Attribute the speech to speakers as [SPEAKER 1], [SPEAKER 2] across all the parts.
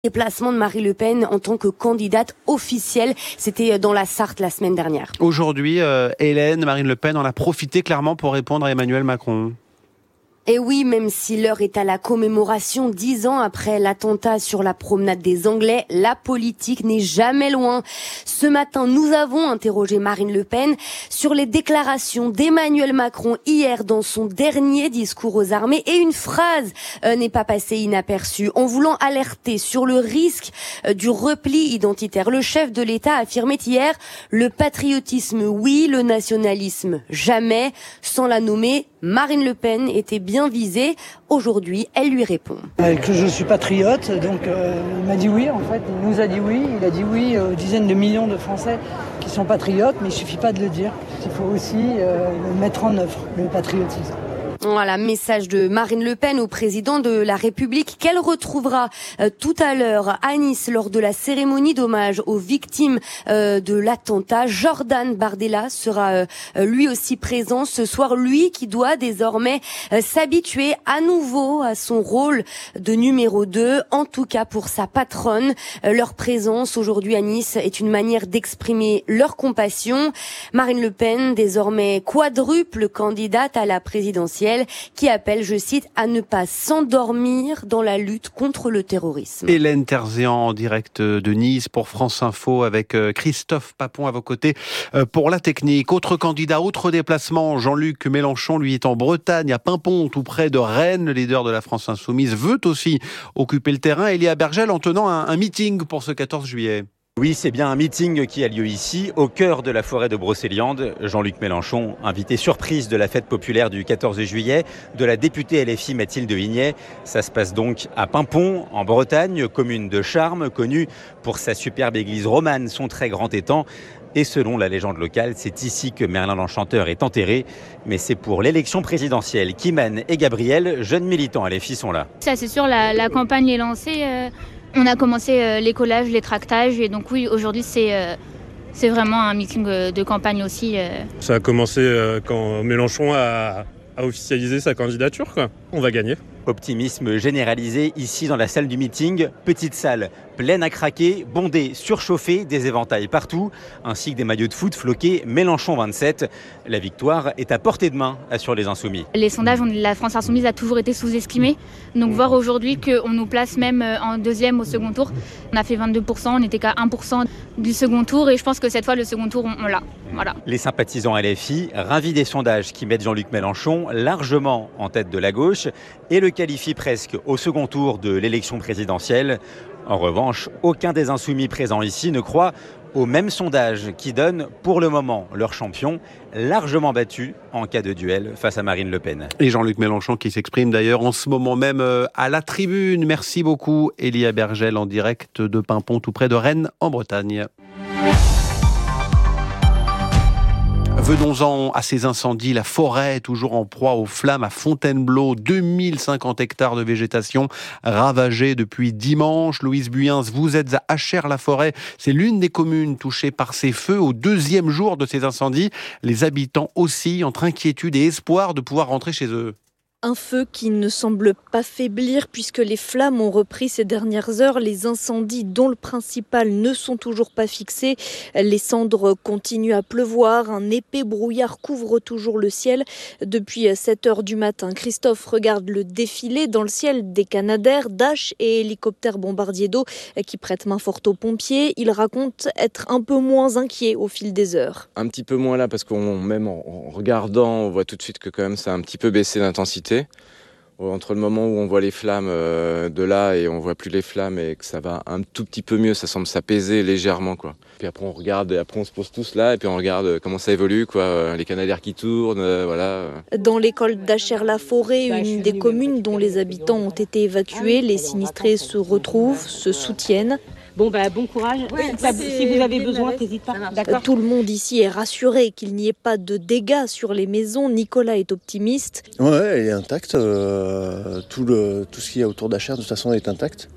[SPEAKER 1] Déplacement de Marine Le Pen en tant que candidate officielle. C'était dans la Sarthe la semaine dernière.
[SPEAKER 2] Aujourd'hui, Marine Le Pen en a profité clairement pour répondre à Emmanuel Macron.
[SPEAKER 1] Et oui, même si l'heure est à la commémoration 10 ans après l'attentat sur la promenade des Anglais, la politique n'est jamais loin. Ce matin, nous avons interrogé Marine Le Pen sur les déclarations d'Emmanuel Macron hier dans son dernier discours aux armées. Et une phrase n'est pas passée inaperçue. En voulant alerter sur le risque du repli identitaire, le chef de l'État affirmait hier « Le patriotisme, oui, le nationalisme, jamais ». Sans la nommer, Marine Le Pen était bien visée. Aujourd'hui, elle lui répond.
[SPEAKER 3] Que je suis patriote, donc il m'a dit oui en fait, il nous a dit oui, il a dit oui aux dizaines de millions de Français qui sont patriotes, mais il suffit pas de le dire, il faut aussi le mettre en œuvre, le patriotisme.
[SPEAKER 1] Voilà, message de Marine Le Pen au président de la République qu'elle retrouvera tout à l'heure à Nice lors de la cérémonie d'hommage aux victimes de l'attentat. Jordan Bardella sera lui aussi présent ce soir, lui qui doit désormais s'habituer à nouveau à son rôle de numéro 2, en tout cas pour sa patronne. Leur présence aujourd'hui à Nice est une manière d'exprimer leur compassion. Marine Le Pen, désormais quadruple candidate à la présidentielle, qui appelle, je cite, à ne pas s'endormir dans la lutte contre le terrorisme.
[SPEAKER 2] Hélène Terzian en direct de Nice pour France Info avec Christophe Papon à vos côtés pour la technique. Autre candidat, autre déplacement, Jean-Luc Mélenchon, lui est en Bretagne, à Paimpont, tout près de Rennes. Le leader de la France Insoumise veut aussi occuper le terrain. Elia Bergel en tenant un meeting pour ce 14 juillet.
[SPEAKER 4] Oui, c'est bien un meeting qui a lieu ici, au cœur de la forêt de Brocéliande. Jean-Luc Mélenchon, invité surprise de la fête populaire du 14 juillet, de la députée LFI Mathilde Vignet. Ça se passe donc à Paimpont, en Bretagne, commune de charme, connue pour sa superbe église romane, son très grand étang. Et selon la légende locale, c'est ici que Merlin l'Enchanteur est enterré. Mais c'est pour l'élection présidentielle qu'Iman et Gabriel, jeunes militants LFI, sont là.
[SPEAKER 5] Ça, c'est sûr, la campagne est lancée. On a commencé les collages, les tractages, et donc oui, aujourd'hui c'est vraiment un meeting de campagne aussi.
[SPEAKER 6] Ça a commencé quand Mélenchon a officialisé sa candidature, quoi. On va gagner.
[SPEAKER 4] Optimisme généralisé ici dans la salle du meeting. Petite salle pleine à craquer, bondée, surchauffée, des éventails partout, ainsi que des maillots de foot floqués Mélenchon 27. La victoire est à portée de main, assurent les Insoumis.
[SPEAKER 5] Les sondages, la France Insoumise a toujours été sous-estimée. Donc voir aujourd'hui qu'on nous place même en deuxième au second tour. On a fait 22%, on n'était qu'à 1% du second tour. Et je pense que cette fois, le second tour, on l'a. Voilà.
[SPEAKER 4] Les sympathisants LFI, ravis des sondages qui mettent Jean-Luc Mélenchon largement en tête de la gauche et le qualifient presque au second tour de l'élection présidentielle. En revanche, aucun des insoumis présents ici ne croit au même sondage qui donne pour le moment leur champion largement battu en cas de duel face à Marine Le Pen.
[SPEAKER 2] Et Jean-Luc Mélenchon qui s'exprime d'ailleurs en ce moment même à la tribune. Merci beaucoup Elia Bergel en direct de Paimpont tout près de Rennes en Bretagne. Venons-en à ces incendies. La forêt toujours en proie aux flammes à Fontainebleau. 2050 hectares de végétation ravagés depuis dimanche. Louise Buyens, vous êtes à Achères-la-Forêt. C'est l'une des communes touchées par ces feux. Au deuxième jour de ces incendies, les habitants oscillent entre inquiétude et espoir de pouvoir rentrer chez eux.
[SPEAKER 7] Un feu qui ne semble pas faiblir puisque les flammes ont repris ces dernières heures. Les incendies, dont le principal, ne sont toujours pas fixés. Les cendres continuent à pleuvoir. Un épais brouillard couvre toujours le ciel. Depuis 7 heures du matin, Christophe regarde le défilé dans le ciel des Canadair, Dash et hélicoptères bombardiers d'eau qui prêtent main forte aux pompiers. Il raconte être un peu moins inquiet au fil des heures.
[SPEAKER 8] Un petit peu moins là parce même en regardant, on voit tout de suite que quand même ça a un petit peu baissé d'intensité. Entre le moment où on voit les flammes de là et on voit plus les flammes et que ça va un tout petit peu mieux, ça semble s'apaiser légèrement, quoi. Puis après on regarde, et après on se pose tous là et puis on regarde comment ça évolue, quoi. Les canadaires qui tournent, voilà.
[SPEAKER 7] Dans l'école d'Achères-la-Forêt, une des communes dont les habitants ont été évacués, les sinistrés se retrouvent, se soutiennent.
[SPEAKER 9] Bon courage. Si vous avez besoin, n'hésite pas. D'accord.
[SPEAKER 7] Tout le monde ici est rassuré qu'il n'y ait pas de dégâts sur les maisons. Nicolas est optimiste.
[SPEAKER 10] Ouais, elle est intacte. Tout ce qu'il y a autour d'Achères, de toute façon, est intact.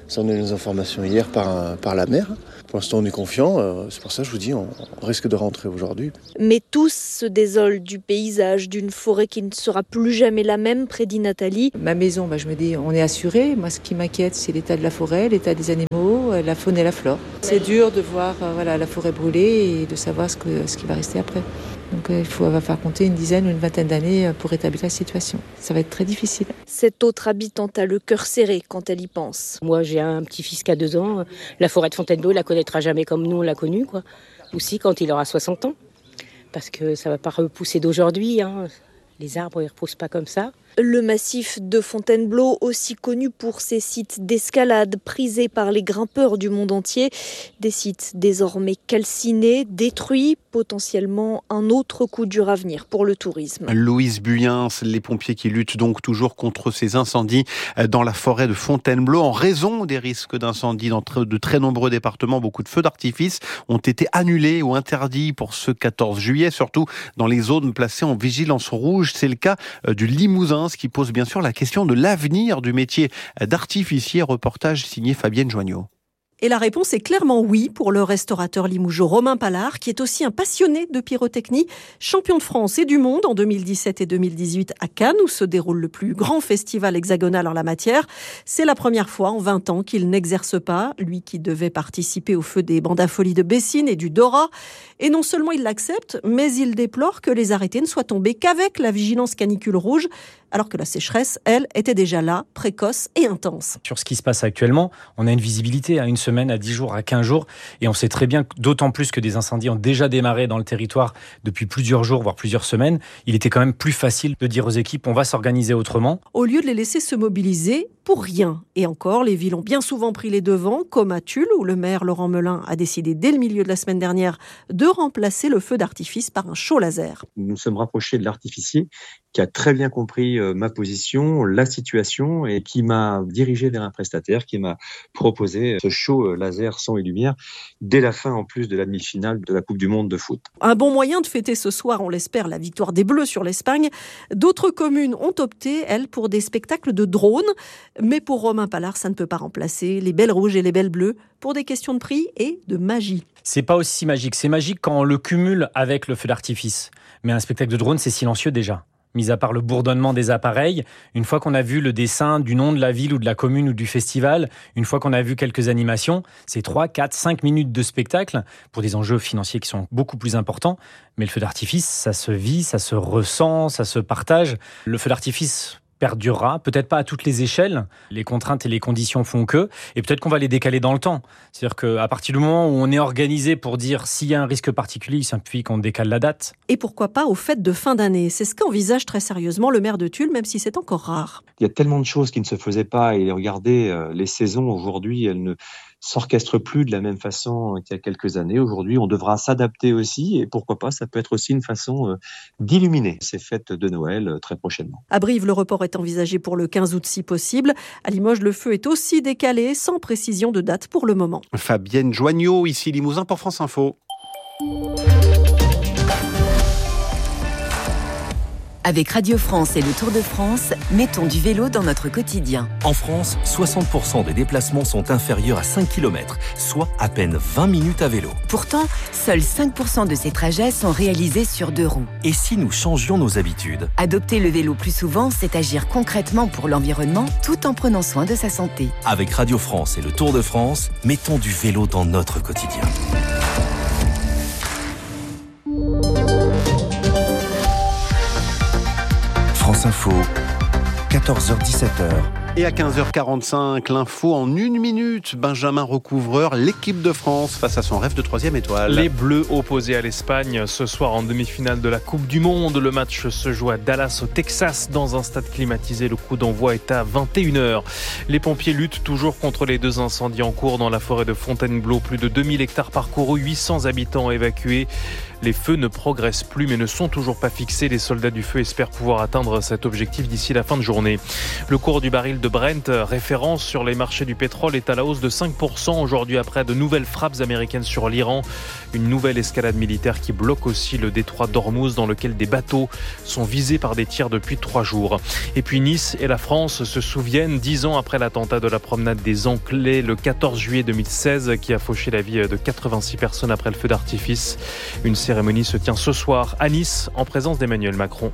[SPEAKER 10] Ça, on a eu nos informations hier par la mer. Pour l'instant, on est confiant. C'est pour ça que je vous dis, on risque de rentrer aujourd'hui.
[SPEAKER 7] Mais tous se désolent du paysage, d'une forêt qui ne sera plus jamais la même, prédit Nathalie.
[SPEAKER 11] Ma maison, je me dis, on est assuré. Moi, ce qui m'inquiète, c'est l'état de la forêt, l'état des animaux, la faune et la flore. C'est dur de voir la forêt brûler et de savoir ce qui va rester après. Donc il va falloir compter une dizaine ou une vingtaine d'années pour rétablir la situation. Ça va être très difficile.
[SPEAKER 7] Cette autre habitante a le cœur serré quand elle y pense.
[SPEAKER 9] Moi, j'ai un petit-fils qui a 2 ans. La forêt de Fontainebleau, il la connaîtra jamais comme nous, on l'a connue, quoi. Aussi quand il aura 60 ans. Parce que ça ne va pas repousser d'aujourd'hui. Les arbres, ils ne repoussent pas comme ça.
[SPEAKER 7] Le massif de Fontainebleau, aussi connu pour ses sites d'escalade prisés par les grimpeurs du monde entier. Des sites désormais calcinés, détruits, potentiellement un autre coup dur à venir pour le tourisme.
[SPEAKER 2] Louise Buyens, les pompiers qui luttent donc toujours contre ces incendies dans la forêt de Fontainebleau. En raison des risques d'incendie dans de très nombreux départements, beaucoup de feux d'artifice ont été annulés ou interdits pour ce 14 juillet, surtout dans les zones placées en vigilance rouge. C'est le cas du Limousin, ce qui pose bien sûr la question de l'avenir du métier d'artificier. Reportage signé Fabienne Joignot.
[SPEAKER 12] Et la réponse est clairement oui pour le restaurateur limougeot Romain Pallard, qui est aussi un passionné de pyrotechnie, champion de France et du monde en 2017 et 2018 à Cannes, où se déroule le plus grand festival hexagonal en la matière. C'est la première fois en 20 ans qu'il n'exerce pas, lui qui devait participer au feu des bandes à folie de Bessines et du Dora. Et non seulement il l'accepte, mais il déplore que les arrêtés ne soient tombés qu'avec la vigilance canicule rouge, alors que la sécheresse, elle, était déjà là, précoce et intense.
[SPEAKER 13] Sur ce qui se passe actuellement, on a une visibilité à une semaine, à 10 jours, à 15 jours, et on sait très bien, d'autant plus que des incendies ont déjà démarré dans le territoire depuis plusieurs jours, voire plusieurs semaines, il était quand même plus facile de dire aux équipes, on va s'organiser autrement.
[SPEAKER 12] Au lieu de les laisser se mobiliser pour rien. Et encore, les villes ont bien souvent pris les devants, comme à Tulle, où le maire Laurent Melun a décidé dès le milieu de la semaine dernière de remplacer le feu d'artifice par un chaud laser.
[SPEAKER 14] Nous nous sommes rapprochés de l'artificier qui a très bien compris ma position, la situation et qui m'a dirigé vers un prestataire qui m'a proposé ce show laser son et lumière dès la fin en plus de la demi-finale de la Coupe du Monde de foot.
[SPEAKER 12] Un bon moyen de fêter ce soir, on l'espère, la victoire des Bleus sur l'Espagne. D'autres communes ont opté, elles, pour des spectacles de drones. Mais pour Romain Pallard, ça ne peut pas remplacer les belles rouges et les belles bleues pour des questions de prix et de magie.
[SPEAKER 13] C'est pas aussi magique. C'est magique quand on le cumule avec le feu d'artifice. Mais un spectacle de drone, c'est silencieux déjà. Mis à part le bourdonnement des appareils, une fois qu'on a vu le dessin du nom de la ville ou de la commune ou du festival, une fois qu'on a vu quelques animations, c'est 3, 4, 5 minutes de spectacle pour des enjeux financiers qui sont beaucoup plus importants. Mais le feu d'artifice, ça se vit, ça se ressent, ça se partage. Le feu d'artifice perdurera, peut-être pas à toutes les échelles, les contraintes et les conditions font que, et peut-être qu'on va les décaler dans le temps. C'est-à-dire qu'à partir du moment où on est organisé pour dire s'il y a un risque particulier, il suffit qu'on décale la date.
[SPEAKER 12] Et pourquoi pas aux fêtes de fin d'année. C'est ce qu'envisage très sérieusement le maire de Tulle, même si c'est encore rare.
[SPEAKER 14] Il y a tellement de choses qui ne se faisaient pas et regardez, les saisons aujourd'hui, elles ne s'orchestrent plus de la même façon qu'il y a quelques années. Aujourd'hui, on devra s'adapter aussi et pourquoi pas, ça peut être aussi une façon d'illuminer ces fêtes de Noël très prochainement.
[SPEAKER 12] À Brive, le report est envisagé pour le 15 août si possible. À Limoges, le feu est aussi décalé, sans précision de date pour le moment.
[SPEAKER 2] Fabienne Joignot, ici Limousin pour France Info.
[SPEAKER 15] Avec Radio France et le Tour de France, mettons du vélo dans notre quotidien.
[SPEAKER 16] En France, 60% des déplacements sont inférieurs à 5 km, soit à peine 20 minutes à vélo.
[SPEAKER 15] Pourtant, seuls 5% de ces trajets sont réalisés sur 2 roues.
[SPEAKER 16] Et si nous changions nos habitudes ?
[SPEAKER 15] Adopter le vélo plus souvent, c'est agir concrètement pour l'environnement tout en prenant soin de sa santé.
[SPEAKER 16] Avec Radio France et le Tour de France, mettons du vélo dans notre quotidien. France Info, 14h-17h.
[SPEAKER 2] Et à 15h45, l'info en 1 minute. Benjamin Recouvreur, l'équipe de France face à son rêve de 3e étoile.
[SPEAKER 17] Les Bleus opposés à l'Espagne ce soir en demi-finale de la Coupe du Monde. Le match se joue à Dallas au Texas dans un stade climatisé. Le coup d'envoi est à 21h. Les pompiers luttent toujours contre les 2 incendies en cours dans la forêt de Fontainebleau. Plus de 2000 hectares parcourus, 800 habitants évacués. Les feux ne progressent plus mais ne sont toujours pas fixés. Les soldats du feu espèrent pouvoir atteindre cet objectif d'ici la fin de journée. Le cours du baril de Brent, référence sur les marchés du pétrole, est à la hausse de 5% aujourd'hui après de nouvelles frappes américaines sur l'Iran. Une nouvelle escalade militaire qui bloque aussi le détroit d'Ormuz dans lequel des bateaux sont visés par des tirs depuis 3 jours. Et puis Nice et la France se souviennent 10 ans après l'attentat de la promenade des Anclés le 14 juillet 2016 qui a fauché la vie de 86 personnes après le feu d'artifice. Une cérémonie se tient ce soir à Nice en présence d'Emmanuel Macron.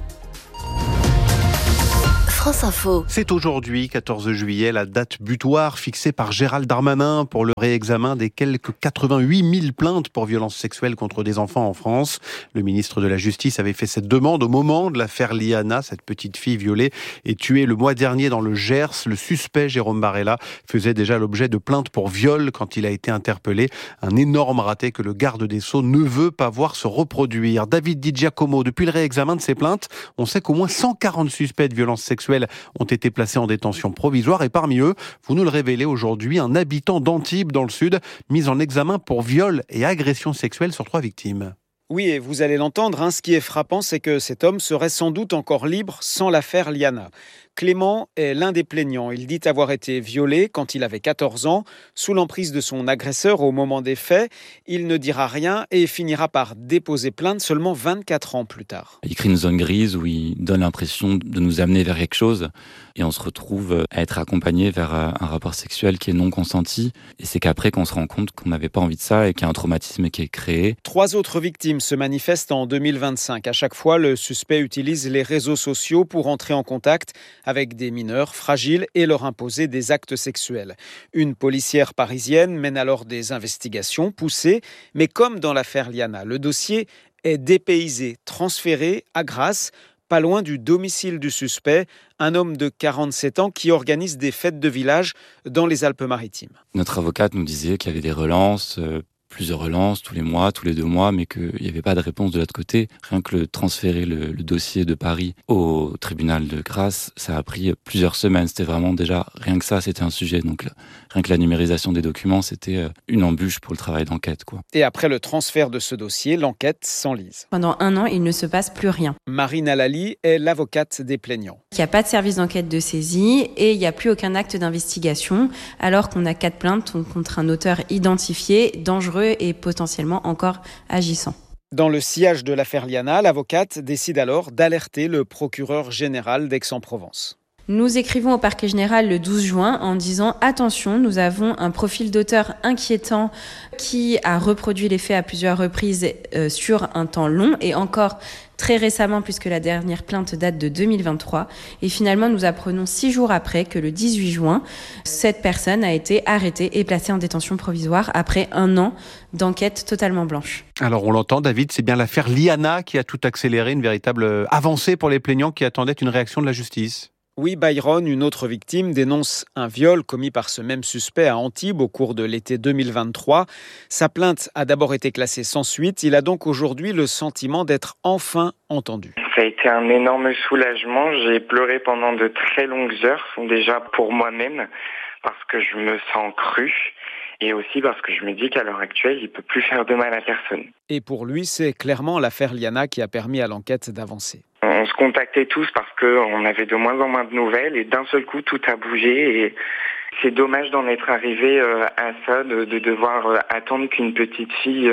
[SPEAKER 1] France Info.
[SPEAKER 2] C'est aujourd'hui, 14 juillet, la date butoir fixée par Gérald Darmanin pour le réexamen des quelques 88 000 plaintes pour violences sexuelles contre des enfants en France. Le ministre de la Justice avait fait cette demande au moment de l'affaire Liana, cette petite fille violée et tuée le mois dernier dans le Gers. Le suspect Jérôme Barella faisait déjà l'objet de plaintes pour viol quand il a été interpellé. Un énorme raté que le garde des Sceaux ne veut pas voir se reproduire. David Di Giacomo, depuis le réexamen de ces plaintes, on sait qu'au moins 140 suspects de violences sexuelles ont été placés en détention provisoire et parmi eux, vous nous le révélez aujourd'hui, un habitant d'Antibes dans le sud, mis en examen pour viol et agression sexuelle sur 3 victimes.
[SPEAKER 18] Oui, et vous allez l'entendre, ce qui est frappant, c'est que cet homme serait sans doute encore libre sans l'affaire Liana. Clément est l'un des plaignants. Il dit avoir été violé quand il avait 14 ans, sous l'emprise de son agresseur au moment des faits. Il ne dira rien et finira par déposer plainte seulement 24 ans plus tard.
[SPEAKER 19] Il crée une zone grise où il donne l'impression de nous amener vers quelque chose et on se retrouve à être accompagné vers un rapport sexuel qui est non consenti. Et c'est qu'après qu'on se rend compte qu'on n'avait pas envie de ça et qu'il y a un traumatisme qui est créé.
[SPEAKER 18] 3 autres victimes se manifestent en 2025. À chaque fois, le suspect utilise les réseaux sociaux pour entrer en contact avec des mineurs fragiles et leur imposer des actes sexuels. Une policière parisienne mène alors des investigations poussées, mais comme dans l'affaire Liana, le dossier est dépaysé, transféré à Grasse, pas loin du domicile du suspect, un homme de 47 ans qui organise des fêtes de village dans les Alpes-Maritimes.
[SPEAKER 19] Notre avocate nous disait qu'il y avait des relances, plusieurs relances tous les mois, tous les 2 mois, mais qu'il n'y avait pas de réponse de l'autre côté. Rien que transférer le dossier de Paris au tribunal de Grasse, ça a pris plusieurs semaines. C'était vraiment déjà, rien que ça, c'était un sujet. Donc rien que la numérisation des documents, c'était une embûche pour le travail d'enquête, quoi.
[SPEAKER 18] Et après le transfert de ce dossier, l'enquête s'enlise.
[SPEAKER 20] Pendant 1 an, il ne se passe plus rien.
[SPEAKER 18] Marine Alali est l'avocate des plaignants.
[SPEAKER 20] Il n'y a pas de service d'enquête de saisie et il n'y a plus aucun acte d'investigation, alors qu'on a 4 plaintes contre un auteur identifié, dangereux et potentiellement encore agissant.
[SPEAKER 18] Dans le sillage de l'affaire Liana, l'avocate décide alors d'alerter le procureur général d'Aix-en-Provence.
[SPEAKER 20] Nous écrivons au parquet général le 12 juin en disant « Attention, nous avons un profil d'auteur inquiétant qui a reproduit les faits à plusieurs reprises sur un temps long et encore très récemment puisque la dernière plainte date de 2023. Et finalement, nous apprenons 6 jours après que le 18 juin, cette personne a été arrêtée et placée en détention provisoire après 1 an d'enquête totalement blanche.
[SPEAKER 2] Alors on l'entend, David, c'est bien l'affaire Liana qui a tout accéléré, une véritable avancée pour les plaignants qui attendaient une réaction de la justice.
[SPEAKER 18] Oui, Byron, une autre victime, dénonce un viol commis par ce même suspect à Antibes au cours de l'été 2023. Sa plainte a d'abord été classée sans suite. Il a donc aujourd'hui le sentiment d'être enfin entendu.
[SPEAKER 21] Ça a été un énorme soulagement. J'ai pleuré pendant de très longues heures, déjà pour moi-même, parce que je me sens cru. Et aussi parce que je me dis qu'à l'heure actuelle, il ne peut plus faire de mal à personne.
[SPEAKER 18] Et pour lui, c'est clairement l'affaire Liana qui a permis à l'enquête d'avancer.
[SPEAKER 21] On se contactait tous parce qu'on avait de moins en moins de nouvelles et d'un seul coup, tout a bougé. Et c'est dommage d'en être arrivé à ça, de devoir attendre qu'une petite fille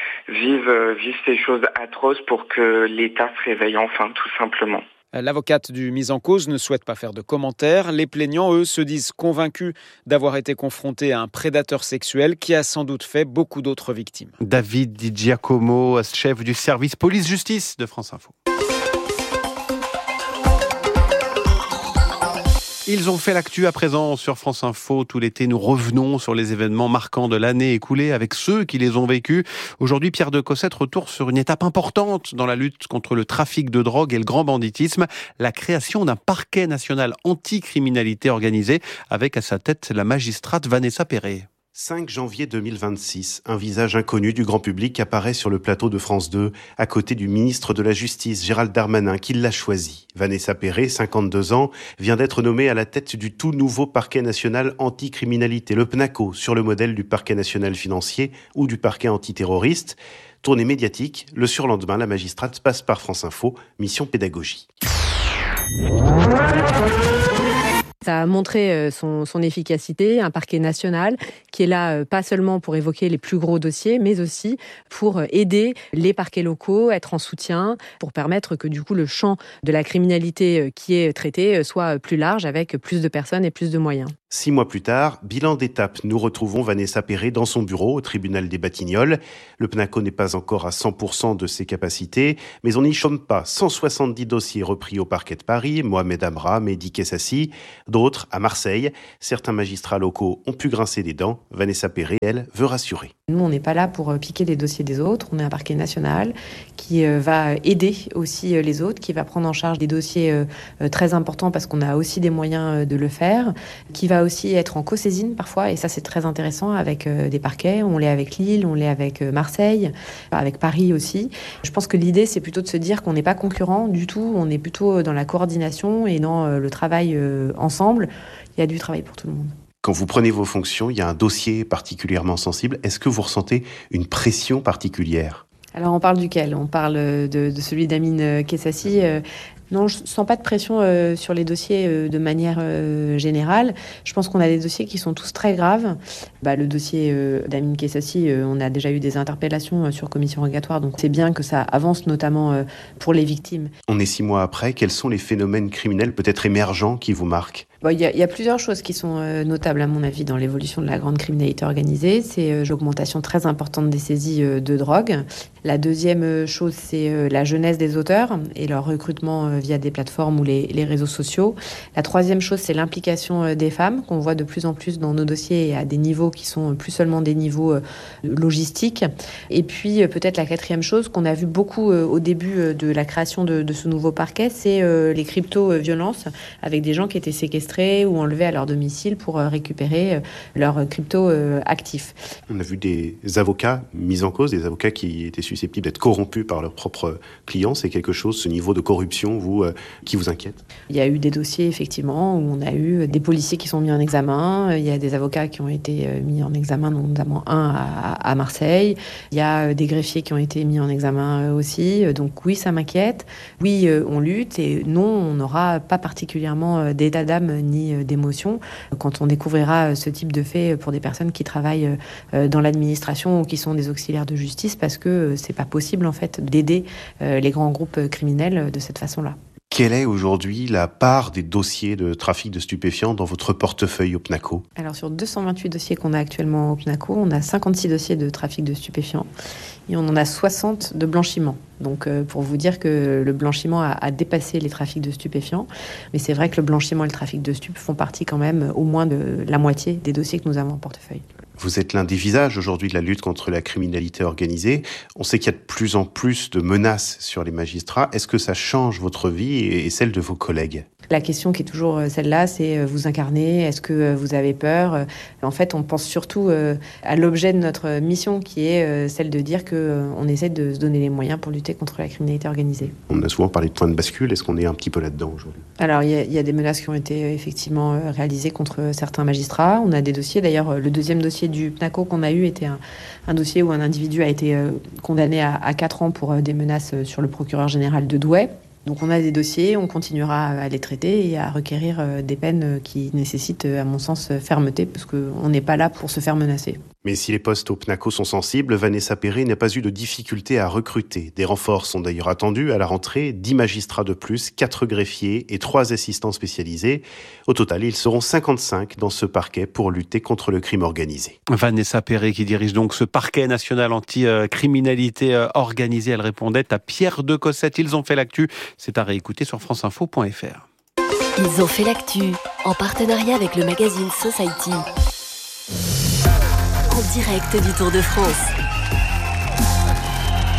[SPEAKER 21] vive ces choses atroces pour que l'État se réveille enfin, tout simplement.
[SPEAKER 18] L'avocate du mis en cause ne souhaite pas faire de commentaires. Les plaignants, eux, se disent convaincus d'avoir été confrontés à un prédateur sexuel qui a sans doute fait beaucoup d'autres victimes.
[SPEAKER 2] David Di Giacomo, chef du service police-justice de France Info. Ils ont fait l'actu à présent sur France Info. Tout l'été, nous revenons sur les événements marquants de l'année écoulée avec ceux qui les ont vécus. Aujourd'hui, Pierre de Cossette retourne sur une étape importante dans la lutte contre le trafic de drogue et le grand banditisme, la création d'un parquet national anti-criminalité organisé avec à sa tête la magistrate Vanessa Perret.
[SPEAKER 3] 5 janvier 2026, un visage inconnu du grand public apparaît sur le plateau de France 2, à côté du ministre de la Justice, Gérald Darmanin, qui l'a choisi. Vanessa Perret, 52 ans, vient d'être nommée à la tête du tout nouveau parquet national anticriminalité, le PNACO, sur le modèle du parquet national financier ou du parquet antiterroriste. Tournée médiatique, le surlendemain, la magistrate passe par France Info, mission pédagogie.
[SPEAKER 22] Ça a montré son efficacité, un parquet national qui est là pas seulement pour évoquer les plus gros dossiers, mais aussi pour aider les parquets locaux, être en soutien, pour permettre que du coup le champ de la criminalité qui est traité soit plus large avec plus de personnes et plus de moyens.
[SPEAKER 3] 6 mois plus tard, bilan d'étape, nous retrouvons Vanessa Perret dans son bureau au tribunal des Batignolles. Le PNACO n'est pas encore à 100% de ses capacités, mais on n'y chôme pas. 170 dossiers repris au parquet de Paris, Mohamed Amra, Mehdi Kessassi, d'autres à Marseille. Certains magistrats locaux ont pu grincer des dents. Vanessa Perret, elle, veut rassurer.
[SPEAKER 22] Nous, on n'est pas là pour piquer les dossiers des autres. On est un parquet national qui va aider aussi les autres, qui va prendre en charge des dossiers très importants parce qu'on a aussi des moyens de le faire, qui va aussi être en co-saisine parfois, et ça c'est très intéressant avec des parquets. On l'est avec Lille, on l'est avec Marseille, avec Paris aussi. Je pense que l'idée c'est plutôt de se dire qu'on n'est pas concurrents du tout, on est plutôt dans la coordination et dans le travail ensemble. Il y a du travail pour tout le monde.
[SPEAKER 3] Quand vous prenez vos fonctions, il y a un dossier particulièrement sensible. Est-ce que vous ressentez une pression particulière ?
[SPEAKER 22] Alors on parle duquel ? On parle de celui d'Amine Kessassi. Non, je ne sens pas de pression sur les dossiers de manière générale. Je pense qu'on a des dossiers qui sont tous très graves. Le dossier d'Amine Kessassi, on a déjà eu des interpellations sur commission rogatoire, donc c'est bien que ça avance, notamment pour les victimes.
[SPEAKER 3] On est 6 mois après. Quels sont les phénomènes criminels peut-être émergents qui vous marquent ?
[SPEAKER 22] Il y a plusieurs choses qui sont notables à mon avis dans l'évolution de la grande criminalité organisée. C'est l'augmentation très importante des saisies de drogue. La deuxième chose, c'est la jeunesse des auteurs et leur recrutement via des plateformes ou les réseaux sociaux. La troisième chose, c'est l'implication des femmes qu'on voit de plus en plus dans nos dossiers et à des niveaux qui sont plus seulement des niveaux logistiques. Et puis peut-être la quatrième chose qu'on a vu beaucoup au début de la création de ce nouveau parquet, c'est les crypto-violences avec des gens qui étaient séquestrés ou enlevés à leur domicile pour récupérer leurs crypto-actifs.
[SPEAKER 3] On a vu des avocats mis en cause, des avocats qui étaient susceptibles d'être corrompus par leurs propres clients. C'est quelque chose, ce niveau de corruption, qui vous inquiète ?
[SPEAKER 22] Il y a eu des dossiers, effectivement, où on a eu des policiers qui sont mis en examen. Il y a des avocats qui ont été mis en examen, notamment un à Marseille. Il y a des greffiers qui ont été mis en examen aussi. Donc oui, ça m'inquiète. Oui, on lutte. Et non, on n'aura pas particulièrement d'état d'âme ni d'émotion quand on découvrira ce type de fait pour des personnes qui travaillent dans l'administration ou qui sont des auxiliaires de justice, parce que c'est pas possible en fait d'aider les grands groupes criminels de cette façon-là.
[SPEAKER 3] Quelle est aujourd'hui la part des dossiers de trafic de stupéfiants dans votre portefeuille au PNACO ?
[SPEAKER 22] Alors sur 228 dossiers qu'on a actuellement au PNACO, on a 56 dossiers de trafic de stupéfiants et on en a 60 de blanchiment. Donc pour vous dire que le blanchiment a dépassé les trafics de stupéfiants, mais c'est vrai que le blanchiment et le trafic de stupes font partie quand même au moins de la moitié des dossiers que nous avons en portefeuille.
[SPEAKER 3] Vous êtes l'un des visages aujourd'hui de la lutte contre la criminalité organisée. On sait qu'il y a de plus en plus de menaces sur les magistrats. Est-ce que ça change votre vie et celle de vos collègues ?
[SPEAKER 22] La question qui est toujours celle-là, c'est vous incarnez, est-ce que vous avez peur ? En fait, on pense surtout à l'objet de notre mission qui est celle de dire qu'on essaie de se donner les moyens pour lutter contre la criminalité organisée.
[SPEAKER 3] On a souvent parlé de point de bascule. Est-ce qu'on est un petit peu là-dedans aujourd'hui ?
[SPEAKER 22] Alors, il y a des menaces qui ont été effectivement réalisées contre certains magistrats. On a des dossiers. D'ailleurs, le deuxième dossier du PNACO qu'on a eu était un dossier où un individu a été condamné à 4 ans pour des menaces sur le procureur général de Douai. Donc on a des dossiers, on continuera à les traiter et à requérir des peines qui nécessitent, à mon sens, fermeté, parce qu'on n'est pas là pour se faire menacer.
[SPEAKER 3] Mais si les postes au PNACO sont sensibles, Vanessa Perret n'a pas eu de difficulté à recruter. Des renforts sont d'ailleurs attendus à la rentrée, 10 magistrats de plus, 4 greffiers et 3 assistants spécialisés. Au total, ils seront 55 dans ce parquet pour lutter contre le crime organisé.
[SPEAKER 2] Vanessa Perret qui dirige donc ce parquet national anti-criminalité organisée, elle répondait à Pierre de Cossette. Ils ont fait l'actu, c'est à réécouter sur franceinfo.fr.
[SPEAKER 23] Ils ont fait l'actu en partenariat avec le magazine Society. En direct du Tour de France.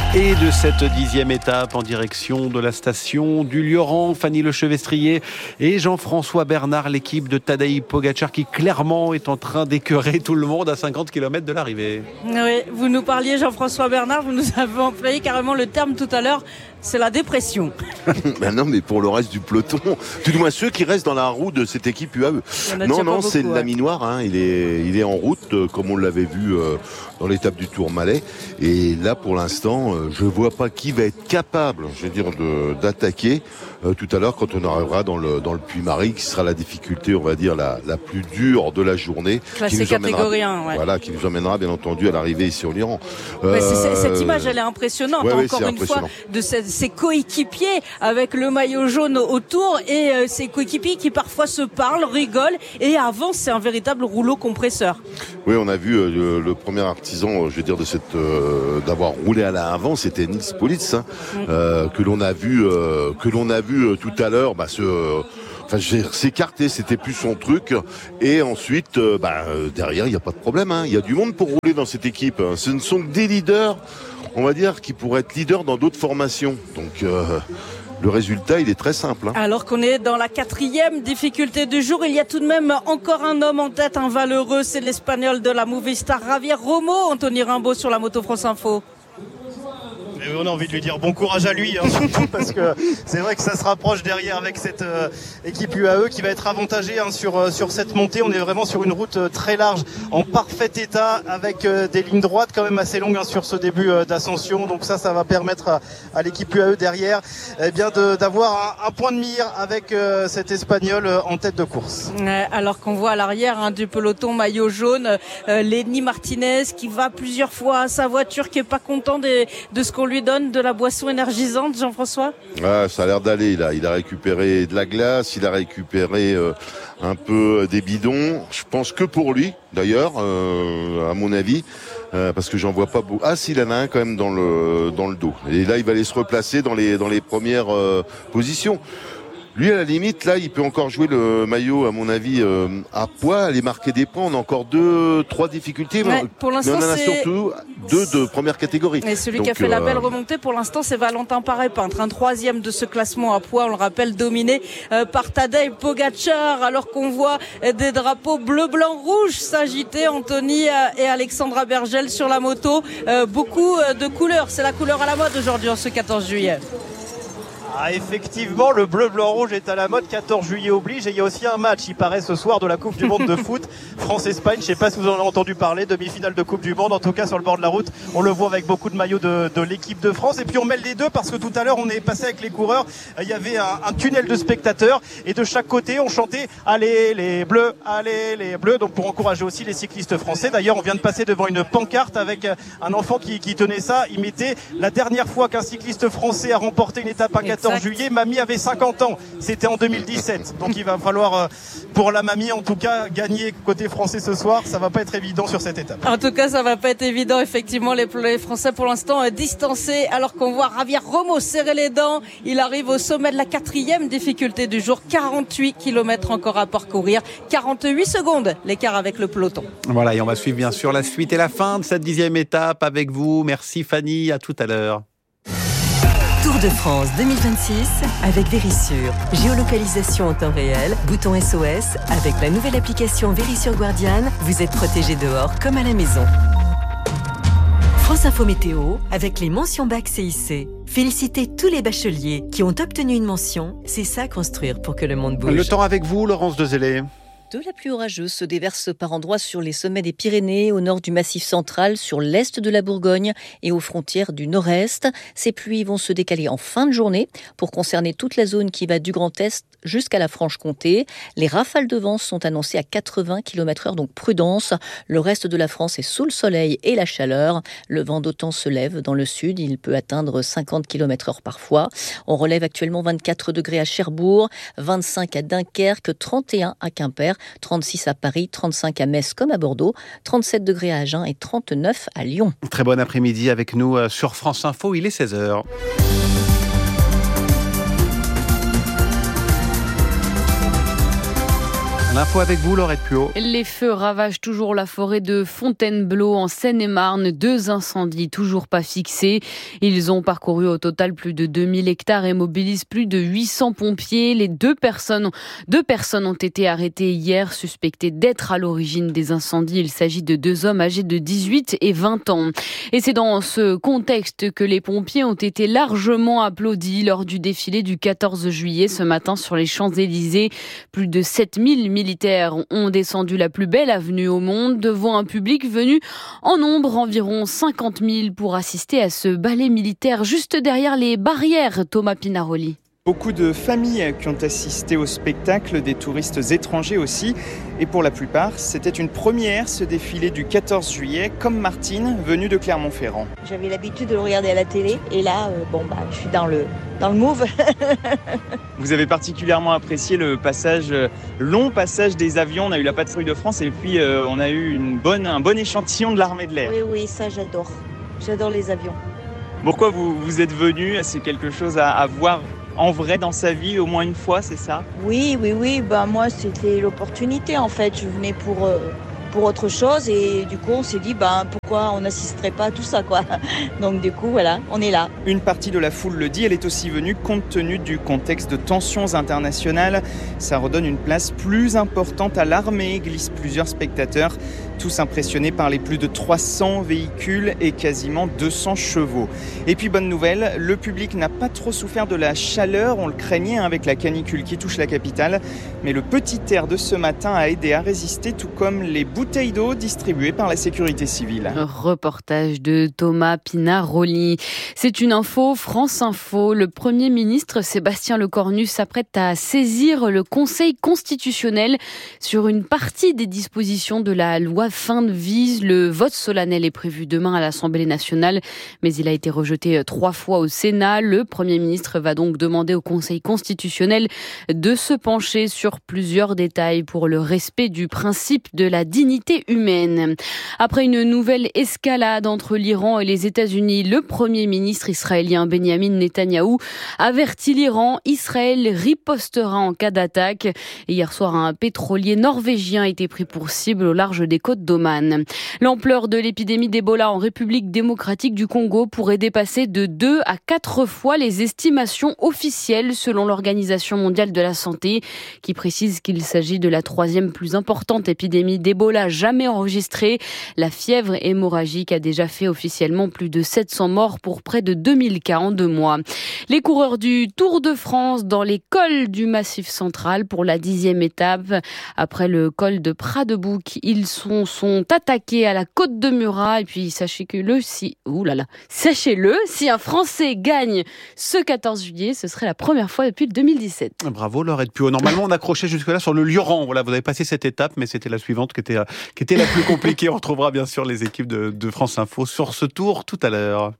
[SPEAKER 2] Et de cette 10e étape en direction de la station du Lioran, Fanny Lechevestrier et Jean-François Bernard, l'équipe de Tadej Pogačar qui clairement est en train d'écœurer tout le monde à 50 km de l'arrivée.
[SPEAKER 4] Oui, vous nous parliez Jean-François Bernard, vous nous avez employé carrément le terme tout à l'heure, c'est la dépression.
[SPEAKER 5] Ben non, mais pour le reste du peloton, tout du moins ceux qui restent dans la roue de cette équipe UAE. Non, c'est le laminoir, hein, il est en route comme on l'avait vu dans l'étape du Tourmalet. Et là, pour l'instant, je vois pas qui va être capable, d'attaquer tout à l'heure quand on arrivera dans le Puy-Marie, qui sera la difficulté, on va dire, la plus dure de la journée.
[SPEAKER 4] Classé catégorie 1, ouais.
[SPEAKER 5] Voilà, qui nous emmènera bien entendu à l'arrivée ici au Lioran.
[SPEAKER 4] Cette image, elle est impressionnante, encore une fois, de ses coéquipiers avec le maillot jaune autour et ses coéquipiers qui parfois se parlent, rigolent et avancent. C'est un véritable rouleau compresseur.
[SPEAKER 5] Oui, on a vu le premier artisan, de cette d'avoir roulé à l'avant, c'était Nils Politz, que l'on a vu tout à l'heure, s'écarter, c'était plus son truc. Et ensuite, derrière, il n'y a pas de problème. Il y a du monde pour rouler dans cette équipe. Ce ne sont que des leaders, on va dire, qui pourraient être leaders dans d'autres formations. Donc, le résultat, il est très simple.
[SPEAKER 4] Alors qu'on est dans la 4e difficulté du jour, il y a tout de même encore un homme en tête, un valeureux, c'est l'Espagnol de la Movistar, Javier Romo. Anthony Rimbaud sur la Moto France Info.
[SPEAKER 6] Et on a envie de lui dire bon courage à lui, surtout parce que c'est vrai que ça se rapproche derrière avec cette équipe UAE qui va être avantagée sur cette montée. On est vraiment sur une route très large, en parfait état, avec des lignes droites quand même assez longues sur ce début d'ascension. Donc ça va permettre à l'équipe UAE derrière d'avoir un point de mire avec cet Espagnol en tête de course.
[SPEAKER 4] Alors qu'on voit à l'arrière du peloton maillot jaune, Lenny Martinez qui va plusieurs fois à sa voiture, qui est pas content de ce qu'on lui donne, de la boisson énergisante, Jean-François ?
[SPEAKER 5] Ça a l'air d'aller, il a récupéré de la glace, il a récupéré un peu des bidons. Je pense que pour lui, d'ailleurs, à mon avis, parce que j'en vois pas beaucoup. Ah, s'il en a un quand même dans le dos. Et là, il va aller se replacer dans les premières positions. Lui, à la limite, là, il peut encore jouer le maillot, à mon avis, à poids, aller marquer des points. On a encore 2-3 difficultés.
[SPEAKER 4] Ouais, pour l'instant,
[SPEAKER 5] mais on en a surtout 2 de première catégorie.
[SPEAKER 4] Et celui qui a fait la belle remontée, pour l'instant, c'est Valentin Paré-Peintre, un 3e de ce classement à poids, on le rappelle, dominé par Tadej Pogačar, alors qu'on voit des drapeaux bleu, blanc, rouge s'agiter, Anthony et Alexandra Bergel sur la moto. Beaucoup de couleurs, c'est la couleur à la mode aujourd'hui, en ce 14 juillet.
[SPEAKER 6] Effectivement, le bleu, blanc, rouge est à la mode, 14 juillet oblige, et il y a aussi un match, il paraît ce soir, de la Coupe du Monde de foot, France-Espagne. Je ne sais pas si vous en avez entendu parler, demi-finale de Coupe du Monde, en tout cas sur le bord de la route, on le voit avec beaucoup de maillots de l'équipe de France. Et puis on mêle les deux parce que tout à l'heure on est passé avec les coureurs, il y avait un tunnel de spectateurs et de chaque côté on chantait « Allez les bleus, allez les bleus », donc pour encourager aussi les cyclistes français. D'ailleurs on vient de passer devant une pancarte avec un enfant qui tenait ça, il mettait « La dernière fois qu'un cycliste français a remporté une étape à 14 juillet, mamie avait 50 ans, c'était en 2017. Donc il va falloir, pour la mamie en tout cas, gagner côté français ce soir. Ça va pas être évident sur cette étape.
[SPEAKER 4] En tout cas, ça va pas être évident. Effectivement, les Français pour l'instant distancés, alors qu'on voit Javier Romo serrer les dents. Il arrive au sommet de la 4e difficulté du jour. 48 km encore à parcourir. 48 secondes l'écart avec le peloton.
[SPEAKER 2] Voilà, et on va suivre bien sûr la suite et la fin de cette 10e étape avec vous. Merci Fanny, à tout à l'heure.
[SPEAKER 24] Tour de France 2026 avec Verisure. Géolocalisation en temps réel, bouton SOS. Avec la nouvelle application Verisure Guardian, vous êtes protégé dehors comme à la maison. France Info Météo avec les mentions bac CIC. Félicitez tous les bacheliers qui ont obtenu une mention. C'est ça construire pour que le monde bouge.
[SPEAKER 2] Le temps avec vous, Laurence Dezellé.
[SPEAKER 25] De la pluie orageuse se déverse par endroits sur les sommets des Pyrénées, au nord du Massif central, sur l'est de la Bourgogne et aux frontières du nord-est. Ces pluies vont se décaler en fin de journée pour concerner toute la zone qui va du Grand Est jusqu'à la Franche-Comté. Les rafales de vent sont annoncées à 80 km/h, donc prudence. Le reste de la France est sous le soleil et la chaleur. Le vent d'OTAN se lève dans le sud, il peut atteindre 50 km/h parfois. On relève actuellement 24 degrés à Cherbourg, 25 à Dunkerque, 31 à Quimper, 36 à Paris, 35 à Metz comme à Bordeaux, 37 degrés à Agen et 39 à Lyon.
[SPEAKER 2] Très bon après-midi avec nous sur France Info, il est 16h. L'info avec vous, Laurette Puot.
[SPEAKER 7] Les feux ravagent toujours la forêt de Fontainebleau en Seine-et-Marne. 2 incendies toujours pas fixés. Ils ont parcouru au total plus de 2000 hectares et mobilisent plus de 800 pompiers. Les deux personnes ont été arrêtées hier, suspectées d'être à l'origine des incendies. Il s'agit de 2 hommes âgés de 18 et 20 ans. Et c'est dans ce contexte que les pompiers ont été largement applaudis lors du défilé du 14 juillet ce matin sur les Champs-Élysées. Plus de 7000 militaires ont descendu la plus belle avenue au monde devant un public venu en nombre, environ 50 000, pour assister à ce ballet militaire juste derrière les barrières. Thomas Pinaroli.
[SPEAKER 8] Beaucoup de familles qui ont assisté au spectacle, des touristes étrangers aussi. Et pour la plupart, c'était une première, ce défilé du 14 juillet, comme Martine, venue de Clermont-Ferrand.
[SPEAKER 9] J'avais l'habitude de le regarder à la télé. Et là, je suis dans le move.
[SPEAKER 8] Vous avez particulièrement apprécié le long passage des avions. On a eu la patrouille de France et puis on a eu un bon échantillon de l'armée de l'air.
[SPEAKER 9] Oui, ça j'adore. J'adore les avions.
[SPEAKER 8] Pourquoi vous êtes venu? C'est quelque chose à voir en vrai dans sa vie au moins une fois, c'est ça?
[SPEAKER 9] Oui. Moi, c'était l'opportunité en fait. Je venais pour autre chose et du coup on s'est dit pourquoi on n'assisterait pas à tout ça quoi. Donc du coup voilà, on est là.
[SPEAKER 8] Une partie de la foule le dit, elle est aussi venue compte tenu du contexte de tensions internationales. Ça redonne une place plus importante à l'armée, glissent plusieurs spectateurs, tous impressionnés par les plus de 300 véhicules et quasiment 200 chevaux. Et puis bonne nouvelle, le public n'a pas trop souffert de la chaleur, on le craignait avec la canicule qui touche la capitale, mais le petit air de ce matin a aidé à résister, tout comme les bouteilles d'eau distribuées par la sécurité civile.
[SPEAKER 7] Reportage de Thomas Pinaroli. C'est une info, France Info. Le Premier ministre Sébastien Lecornu s'apprête à saisir le Conseil constitutionnel sur une partie des dispositions de la loi fin de vie. Le vote solennel est prévu demain à l'Assemblée nationale, mais il a été rejeté 3 fois au Sénat. Le Premier ministre va donc demander au Conseil constitutionnel de se pencher sur plusieurs détails pour le respect du principe de la dignité humaine. Après une nouvelle escalade entre l'Iran et les États-Unis, le Premier ministre israélien Benyamin Netanyahou avertit l'Iran. Israël ripostera en cas d'attaque. Et hier soir, un pétrolier norvégien a été pris pour cible au large des côtes d'Oman. L'ampleur de l'épidémie d'Ebola en République démocratique du Congo pourrait dépasser de 2 à 4 fois les estimations officielles selon l'Organisation mondiale de la santé, qui précise qu'il s'agit de la 3e plus importante épidémie d'Ebola jamais enregistrée. La fièvre hémorragique a déjà fait officiellement plus de 700 morts pour près de 2000 cas en 2 mois. Les coureurs du Tour de France dans les cols du Massif central pour la 10e étape. Après le col de Pradebouc, ils sont attaqués à la côte de Murat. Et puis sachez-le, si un Français gagne ce 14 juillet, ce serait la première fois depuis le 2017.
[SPEAKER 2] Bravo Laurette Puot. Normalement, on accrochait jusque-là sur le Lioran. Voilà, vous avez passé cette étape, mais c'était la suivante qui était la plus compliquée. On retrouvera bien sûr les équipes de France Info sur ce tour tout à l'heure.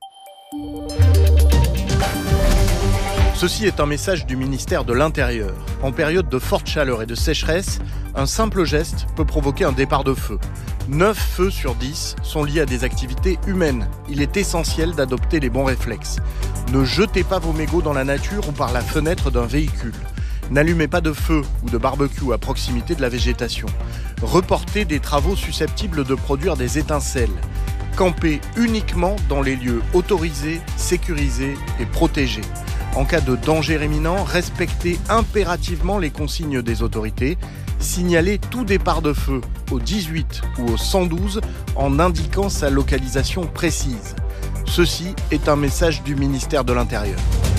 [SPEAKER 10] Ceci est un message du ministère de l'Intérieur. En période de forte chaleur et de sécheresse, un simple geste peut provoquer un départ de feu. 9 feux sur 10 sont liés à des activités humaines. Il est essentiel d'adopter les bons réflexes. Ne jetez pas vos mégots dans la nature ou par la fenêtre d'un véhicule. N'allumez pas de feu ou de barbecue à proximité de la végétation. Reportez des travaux susceptibles de produire des étincelles. Campez uniquement dans les lieux autorisés, sécurisés et protégés. En cas de danger imminent, respectez impérativement les consignes des autorités. Signalez tout départ de feu au 18 ou au 112 en indiquant sa localisation précise. Ceci est un message du ministère de l'Intérieur.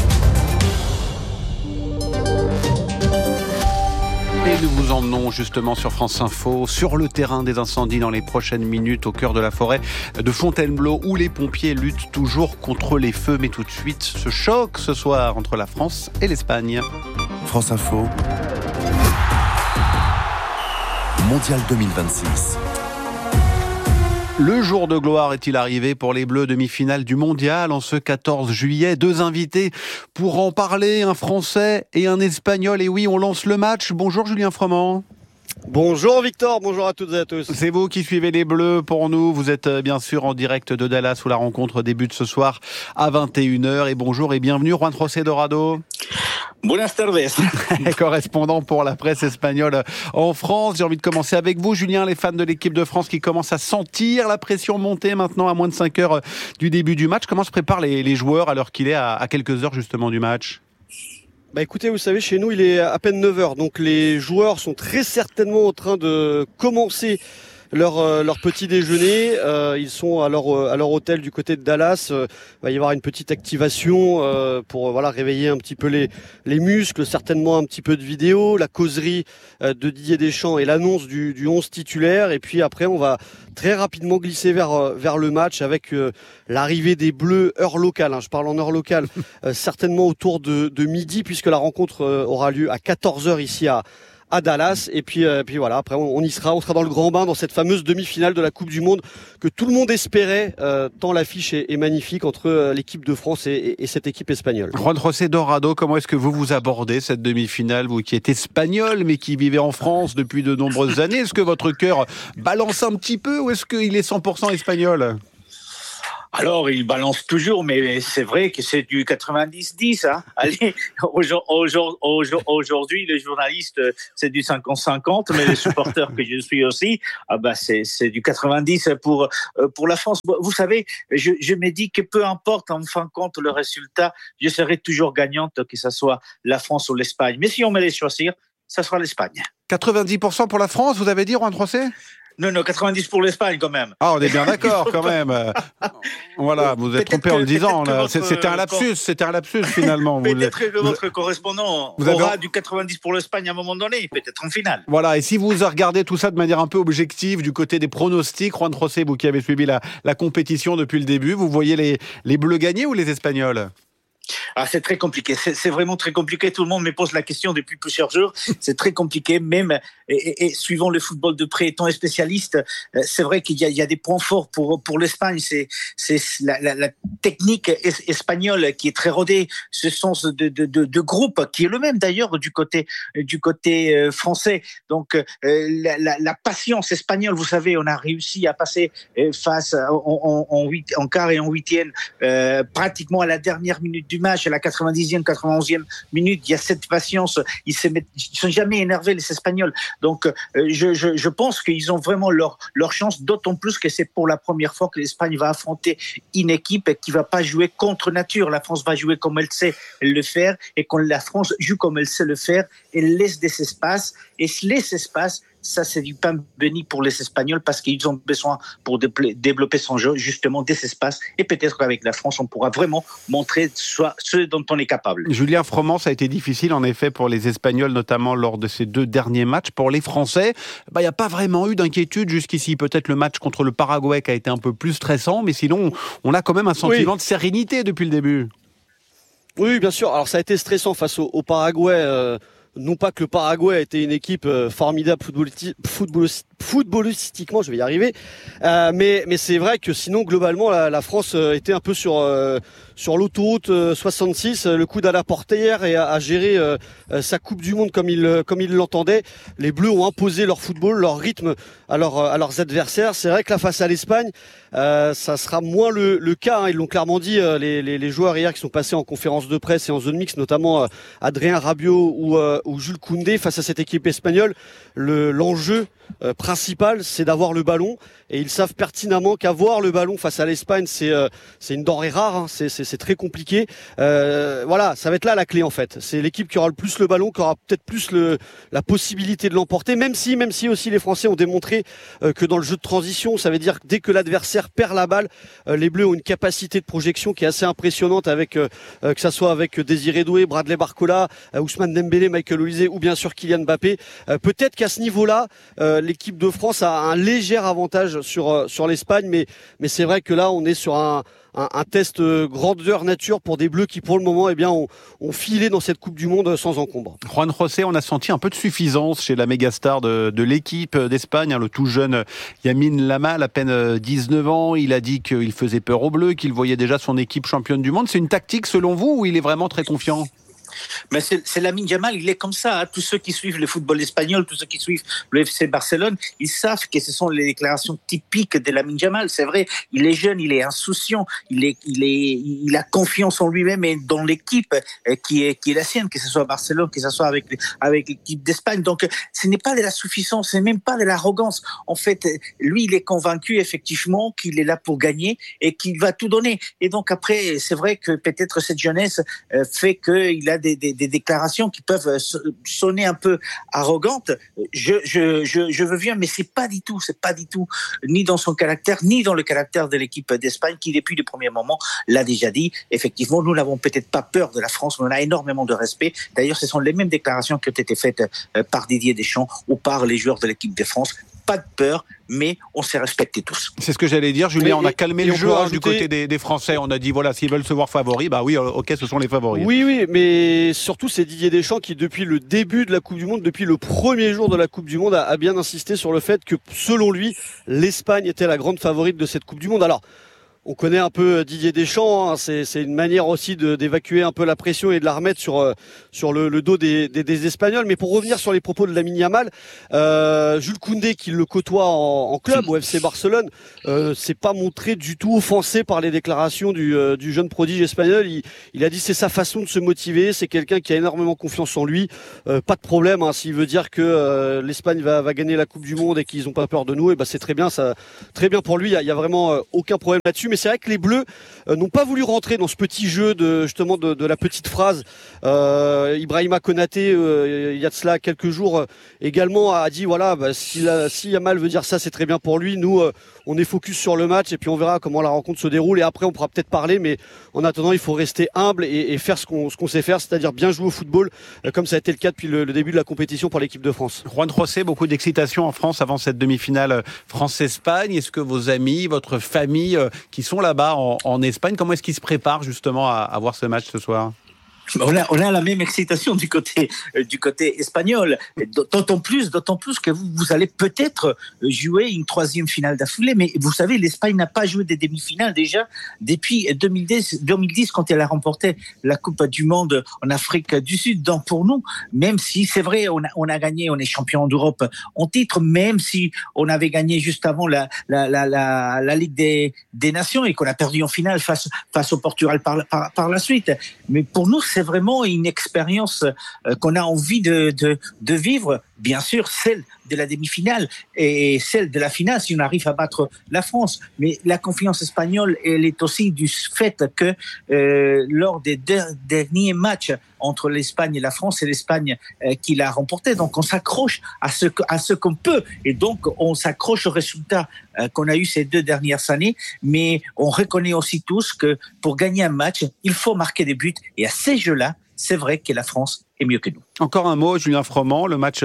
[SPEAKER 2] Et nous vous emmenons justement sur France Info, sur le terrain des incendies dans les prochaines minutes, au cœur de la forêt de Fontainebleau, où les pompiers luttent toujours contre les feux. Mais tout de suite, ce choc ce soir entre la France et l'Espagne.
[SPEAKER 16] France Info. Mondial 2026.
[SPEAKER 2] Le jour de gloire est-il arrivé pour les Bleus, demi-finale du Mondial en ce 14 juillet. 2 invités pour en parler, un Français et un Espagnol. Et oui, on lance le match. Bonjour Julien Froment.
[SPEAKER 11] Bonjour Victor, bonjour à toutes et à tous.
[SPEAKER 2] C'est vous qui suivez les Bleus pour nous. Vous êtes bien sûr en direct de Dallas où la rencontre débute ce soir à 21h. Et bonjour et bienvenue Juan José Dorado.
[SPEAKER 12] Buenas tardes.
[SPEAKER 2] Correspondant pour la presse espagnole en France. J'ai envie de commencer avec vous, Julien, les fans de l'équipe de France qui commencent à sentir la pression monter maintenant à moins de 5 heures du début du match. Comment se préparent les joueurs alors qu'il est à quelques heures justement du match ?
[SPEAKER 11] Écoutez, vous savez, chez nous, il est à peine 9h. Donc les joueurs sont très certainement en train de commencer leur petit déjeuner. Ils sont à leur hôtel du côté de Dallas. Il va y avoir une petite activation pour réveiller un petit peu les muscles, certainement un petit peu de vidéo, la causerie de Didier Deschamps et l'annonce du 11 titulaire. Et puis après, on va très rapidement glisser vers le match avec l'arrivée des Bleus heure locale. Je parle en heure locale, certainement autour de midi, puisque la rencontre aura lieu à 14h ici à Dallas. Et puis voilà, après on sera dans le grand bain dans cette fameuse demi-finale de la Coupe du Monde que tout le monde espérait, tant l'affiche est magnifique entre l'équipe de France et cette équipe espagnole.
[SPEAKER 2] Juan José Dorado, comment est-ce que vous abordez cette demi-finale, vous qui êtes espagnol mais qui vivez en France depuis de nombreuses années? Est-ce que votre cœur balance un petit peu ou est-ce qu'il est 100% espagnol?
[SPEAKER 12] Alors, il balance toujours, mais c'est vrai que c'est du 90-10. Allez, aujourd'hui, les journalistes, c'est du 50-50, mais les supporters que je suis aussi, c'est du 90 pour la France. Vous savez, je me dis que peu importe en fin de compte le résultat, je serai toujours gagnante, que ce soit la France ou l'Espagne. Mais si on me les choisir, ça sera l'Espagne.
[SPEAKER 2] 90% pour la France, vous avez dit, Juan José ?
[SPEAKER 12] Non, 90 pour l'Espagne quand même.
[SPEAKER 2] Ah, on est bien d'accord quand même. Voilà, vous êtes trompé en le disant. C'était un lapsus finalement.
[SPEAKER 12] Peut-être que votre correspondant aura du 90 pour l'Espagne à un moment donné, peut-être en finale.
[SPEAKER 2] Voilà, et si vous regardez tout ça de manière un peu objective, du côté des pronostics, Juan José, vous qui avez suivi la compétition depuis le début, vous voyez les Bleus gagner ou les Espagnols ?
[SPEAKER 12] C'est très compliqué. C'est vraiment très compliqué. Tout le monde me pose la question depuis plusieurs jours. C'est très compliqué, même et suivant le football de près, étant spécialiste, c'est vrai qu'il y a des points forts pour l'Espagne. C'est la technique espagnole qui est très rodée, ce sens de groupe qui est le même d'ailleurs du côté français. Donc la patience espagnole, vous savez, on a réussi à passer face en quart et en huitième pratiquement à la dernière minute du match, à la 90e, 91e minute. Il y a cette patience. Ils sont jamais énervés, les Espagnols. Donc, je pense qu'ils ont vraiment leur chance, d'autant plus que c'est pour la première fois que l'Espagne va affronter une équipe qui va pas jouer contre nature. La France va jouer comme elle sait le faire, et quand la France joue comme elle sait le faire, elle laisse des espaces, et laisse espace. Ça, c'est du pain béni pour les Espagnols parce qu'ils ont besoin pour développer son jeu, justement, des espaces. Et peut-être qu'avec la France, on pourra vraiment montrer ce dont on est capable.
[SPEAKER 2] Julien Froment, ça a été difficile, en effet, pour les Espagnols, notamment lors de ces 2 derniers matchs. Pour les Français, il n'y a pas vraiment eu d'inquiétude jusqu'ici. Peut-être le match contre le Paraguay qui a été un peu plus stressant, mais sinon, on a quand même un sentiment de sérénité depuis le début.
[SPEAKER 11] Oui, bien sûr. Alors, ça a été stressant face au Paraguay. Non pas que le Paraguay a été une équipe formidable footballistiquement, je vais y arriver, mais c'est vrai que sinon globalement la France était un peu sur l'autoroute 66, le coude à la portière, et à gérer sa Coupe du Monde comme il l'entendait. Les Bleus ont imposé leur football, leur rythme à leurs adversaires. C'est vrai que là, face à l'Espagne, ça sera moins le cas. Ils l'ont clairement dit, les joueurs hier qui sont passés en conférence de presse et en zone mixte, notamment Adrien Rabiot ou Jules Koundé. Face à cette équipe espagnole, l'enjeu principal, c'est d'avoir le ballon, et ils savent pertinemment qu'avoir le ballon face à l'Espagne, c'est une denrée rare, c'est très compliqué. Voilà, ça va être là la clé en fait. C'est l'équipe qui aura le plus le ballon, qui aura peut-être plus la possibilité de l'emporter, même si aussi les Français ont démontré que dans le jeu de transition, ça veut dire que dès que l'adversaire perd la balle, les Bleus ont une capacité de projection qui est assez impressionnante, avec que ça soit avec Désiré Doué, Bradley Barcola, Ousmane Dembélé, Michael Olise ou bien sûr Kylian Mbappé. Peut-être qu'à ce niveau-là, l'équipe de France a un léger avantage sur l'Espagne, mais c'est vrai que là on est sur un test grandeur nature pour des Bleus qui pour le moment ont filé dans cette Coupe du Monde sans encombre.
[SPEAKER 2] Juan José, on a senti un peu de suffisance chez la mégastar de l'équipe d'Espagne, le tout jeune Lamine Yamal, à peine 19 ans. Il a dit qu'il faisait peur aux Bleus, qu'il voyait déjà son équipe championne du monde. C'est une tactique selon vous, ou il est vraiment très confiant ?
[SPEAKER 12] Mais c'est Lamine Yamal, il est comme ça. Hein. Tous ceux qui suivent le football espagnol, tous ceux qui suivent le FC Barcelone, ils savent que ce sont les déclarations typiques de Lamine Yamal. C'est vrai, il est jeune, il est insouciant, il a confiance en lui-même et dans l'équipe qui est la sienne, que ce soit à Barcelone, que ce soit avec l'équipe d'Espagne. Donc, ce n'est pas de la suffisance, c'est même pas de l'arrogance. En fait, lui, il est convaincu effectivement qu'il est là pour gagner et qu'il va tout donner. Et donc après, c'est vrai que peut-être cette jeunesse fait qu'il a des déclarations qui peuvent sonner un peu arrogantes. Je veux bien, mais c'est pas du tout ni dans son caractère, ni dans le caractère de l'équipe d'Espagne qui, depuis le premier moment, l'a déjà dit. Effectivement, nous n'avons peut-être pas peur de la France, mais on a énormément de respect. D'ailleurs, ce sont les mêmes déclarations qui ont été faites par Didier Deschamps ou par les joueurs de l'équipe de France. Pas de peur, mais on s'est respectés tous.
[SPEAKER 2] C'est ce que j'allais dire, Julien. On a calmé le jeu du côté des Français. On a dit, voilà, s'ils veulent se voir favoris, bah oui, ok, ce sont les favoris.
[SPEAKER 11] Oui, mais surtout, c'est Didier Deschamps qui, depuis le début de la Coupe du Monde, depuis le premier jour de la Coupe du Monde, a bien insisté sur le fait que, selon lui, l'Espagne était la grande favorite de cette Coupe du Monde. Alors, on connaît un peu Didier Deschamps, hein, c'est une manière aussi d'évacuer un peu la pression et de la remettre sur le dos des Espagnols. Mais pour revenir sur les propos de Lamine Yamal, Jules Koundé, qui le côtoie en club au FC Barcelone, s'est pas montré du tout offensé par les déclarations du jeune prodige espagnol. Il a dit c'est sa façon de se motiver, c'est quelqu'un qui a énormément confiance en lui. Pas de problème, hein, s'il veut dire que l'Espagne va gagner la Coupe du Monde et qu'ils n'ont pas peur de nous, et ben c'est très bien, très bien pour lui. Il y a vraiment aucun problème là-dessus. Mais c'est vrai que les Bleus n'ont pas voulu rentrer dans ce petit jeu de la petite phrase. Ibrahima Konaté, il y a de cela quelques jours, également a dit voilà, si Yamal veut dire ça, c'est très bien pour lui. Nous, on est focus sur le match et puis on verra comment la rencontre se déroule. Et après, on pourra peut-être parler, mais en attendant, il faut rester humble et faire ce qu'on sait faire, c'est-à-dire bien jouer au football, comme ça a été le cas depuis le début de la compétition pour l'équipe de France.
[SPEAKER 2] Juan José, beaucoup d'excitation en France avant cette demi-finale France-Espagne. Est-ce que vos amis, votre famille qui sont là-bas en Espagne, comment est-ce qu'ils se préparent justement à voir ce match ce soir ?
[SPEAKER 12] On a la même excitation du côté espagnol. D'autant plus que vous allez peut-être jouer une troisième finale d'affilée. Mais vous savez, l'Espagne n'a pas joué des demi-finales déjà depuis 2010 quand elle a remporté la Coupe du Monde en Afrique du Sud. Donc pour nous, même si c'est vrai, on a gagné, on est champion d'Europe en titre, même si on avait gagné juste avant la Ligue des Nations et qu'on a perdu en finale face au Portugal par la suite. Mais pour nous, c'est vraiment une expérience qu'on a envie de vivre, bien sûr, celle de la demi-finale et celle de la finale si on arrive à battre la France. Mais la confiance espagnole, elle est aussi du fait que lors des derniers matchs entre l'Espagne et la France, c'est l'Espagne qui l'a remporté. Donc on s'accroche à ce qu'on peut et donc on s'accroche aux résultats qu'on a eu ces 2 dernières années. Mais on reconnaît aussi tous que pour gagner un match, il faut marquer des buts et à ces jeux-là, c'est vrai que la France est mieux que nous.
[SPEAKER 2] Encore un mot, Julien Froment. Le match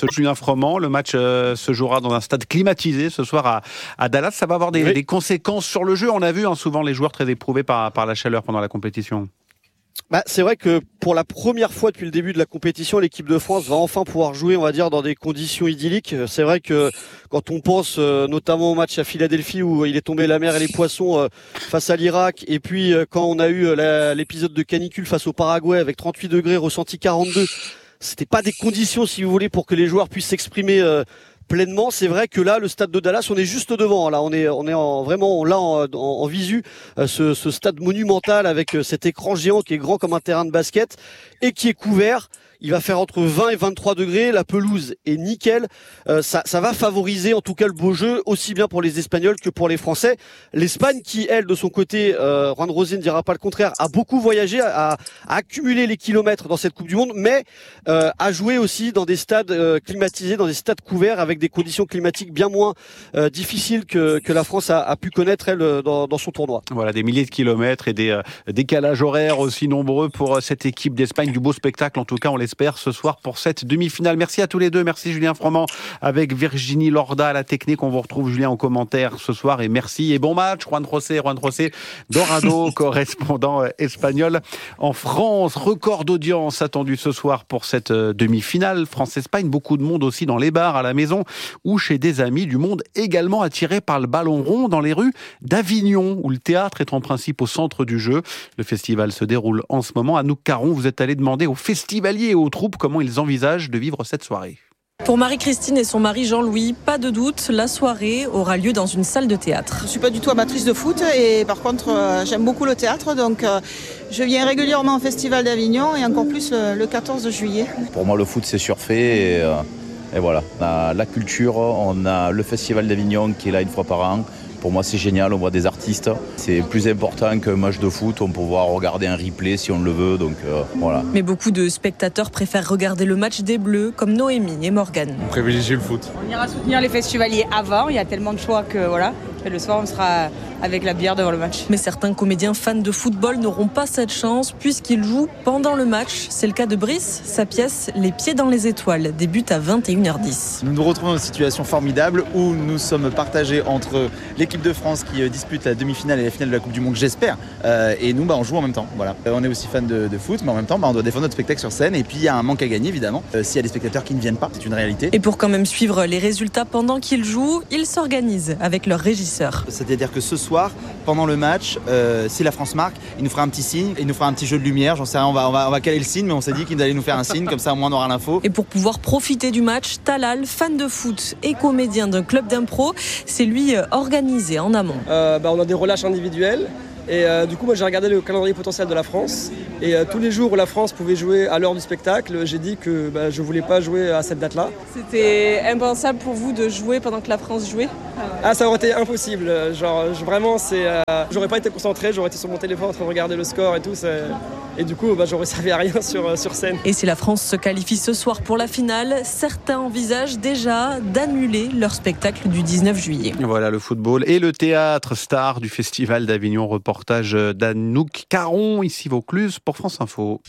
[SPEAKER 2] se jouera dans un stade climatisé ce soir à Dallas. Ça va avoir des conséquences sur le jeu. On a vu souvent les joueurs très éprouvés par la chaleur pendant la compétition.
[SPEAKER 11] C'est vrai que pour la première fois depuis le début de la compétition, l'équipe de France va enfin pouvoir jouer, on va dire, dans des conditions idylliques. C'est vrai que quand on pense notamment au match à Philadelphie où il est tombé la mer et les poissons face à l'Irak, et puis quand on a eu l'épisode de canicule face au Paraguay avec 38 degrés, ressenti 42, c'était pas des conditions, si vous voulez, pour que les joueurs puissent s'exprimer pleinement. C'est vrai que là, le stade de Dallas, on est juste devant. Là, on est vraiment en visu ce stade monumental avec cet écran géant qui est grand comme un terrain de basket et qui est couvert. Il va faire entre 20 et 23 degrés. La pelouse est nickel. Ça va favoriser en tout cas le beau jeu, aussi bien pour les Espagnols que pour les Français. L'Espagne qui, elle, de son côté, Juan José ne dira pas le contraire, a beaucoup voyagé, a accumulé les kilomètres dans cette Coupe du Monde, mais a joué aussi dans des stades climatisés, dans des stades couverts, avec des conditions climatiques bien moins difficiles que la France a pu connaître, elle, dans son tournoi.
[SPEAKER 2] Voilà, des milliers de kilomètres et des décalages horaires aussi nombreux pour cette équipe d'Espagne. Du beau spectacle, en tout cas, on l'espère, ce soir pour cette demi-finale. Merci à tous les deux. Merci Julien Froment avec Virginie Lorda à la technique. On vous retrouve Julien en commentaire ce soir et merci et bon match. Juan José Dorado, correspondant espagnol en France. Record d'audience attendu ce soir pour cette demi-finale France-Espagne. Beaucoup de monde aussi dans les bars, à la maison ou chez des amis. Du monde également attiré par le ballon rond dans les rues d'Avignon où le théâtre est en principe au centre du jeu. Le festival se déroule en ce moment. Anouk Caron, vous êtes allé demander aux festivaliers et aux troupes comment ils envisagent de vivre cette soirée.
[SPEAKER 1] Pour Marie-Christine et son mari Jean-Louis, pas de doute, la soirée aura lieu dans une salle de théâtre.
[SPEAKER 13] Je ne suis pas du tout amatrice de foot et par contre j'aime beaucoup le théâtre, donc je viens régulièrement au Festival d'Avignon et encore plus le 14 juillet.
[SPEAKER 14] Pour moi le foot c'est surfait et voilà, on a la culture, on a le Festival d'Avignon qui est là une fois par an. Pour moi, c'est génial, on voit des artistes. C'est plus important qu'un match de foot, on peut pouvoir regarder un replay si on le veut, donc voilà.
[SPEAKER 1] Mais beaucoup de spectateurs préfèrent regarder le match des Bleus, comme Noémie et Morgane.
[SPEAKER 15] On privilégie le foot.
[SPEAKER 17] On ira soutenir les festivaliers avant, il y a tellement de choix que voilà. Et le soir, on sera avec la bière devant le match.
[SPEAKER 1] Mais certains comédiens fans de football n'auront pas cette chance puisqu'ils jouent pendant le match. C'est le cas de Brice. Sa pièce, Les Pieds dans les étoiles, débute à 21h10.
[SPEAKER 26] Nous nous retrouvons dans une situation formidable où nous sommes partagés entre l'équipe de France qui dispute la demi-finale et la finale de la Coupe du Monde, j'espère. Et nous, on joue en même temps. Voilà. On est aussi fans de foot, mais en même temps, on doit défendre notre spectacle sur scène. Et puis, il y a un manque à gagner, évidemment. S'il y a des spectateurs qui ne viennent pas, c'est une réalité.
[SPEAKER 1] Et pour quand même suivre les résultats pendant qu'ils jouent, ils s'organisent avec leur régisseur.
[SPEAKER 26] C'est-à-dire que ce soir, pendant le match, si la France marque, il nous fera un petit signe, il nous fera un petit jeu de lumière, j'en sais rien, on va caler le signe, mais on s'est dit qu'il allait nous faire un signe, comme ça au moins on aura l'info.
[SPEAKER 1] Et pour pouvoir profiter du match, Talal, fan de foot et comédien d'un club d'impro, c'est lui organisé en amont.
[SPEAKER 27] On a des relâches individuels. Et du coup, moi j'ai regardé le calendrier potentiel de la France et tous les jours où la France pouvait jouer à l'heure du spectacle, j'ai dit que je voulais pas jouer à cette date-là.
[SPEAKER 1] C'était impensable pour vous de jouer pendant que la France jouait ?
[SPEAKER 27] Ça aurait été impossible. Vraiment, j'aurais pas été concentré, j'aurais été sur mon téléphone en train de regarder le score et tout. Et du coup, j'aurais servi à rien sur scène.
[SPEAKER 1] Et si la France se qualifie ce soir pour la finale, certains envisagent déjà d'annuler leur spectacle du 19 juillet.
[SPEAKER 2] Voilà le football et le théâtre star du Festival d'Avignon. Reportage d'Anouk Caron, ici Vaucluse pour France Info.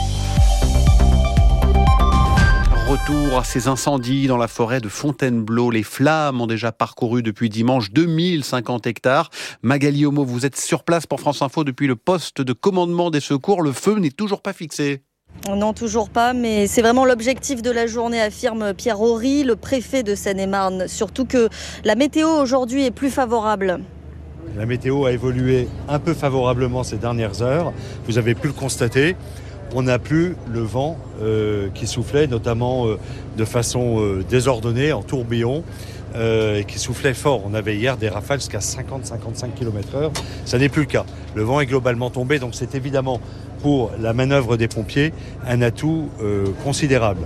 [SPEAKER 2] Retour à ces incendies dans la forêt de Fontainebleau. Les flammes ont déjà parcouru depuis dimanche 2050 hectares. Magali Homo, vous êtes sur place pour France Info depuis le poste de commandement des secours. Le feu n'est toujours pas fixé.
[SPEAKER 28] Non, toujours pas, mais c'est vraiment l'objectif de la journée, affirme Pierre Horry, le préfet de Seine-et-Marne. Surtout que la météo aujourd'hui est plus favorable.
[SPEAKER 29] La météo a évolué un peu favorablement ces dernières heures. Vous avez pu le constater. On n'a plus le vent qui soufflait, notamment de façon désordonnée, en tourbillon, et qui soufflait fort. On avait hier des rafales jusqu'à 50-55 km/h. Ça n'est plus le cas. Le vent est globalement tombé, donc c'est évidemment pour la manœuvre des pompiers un atout considérable.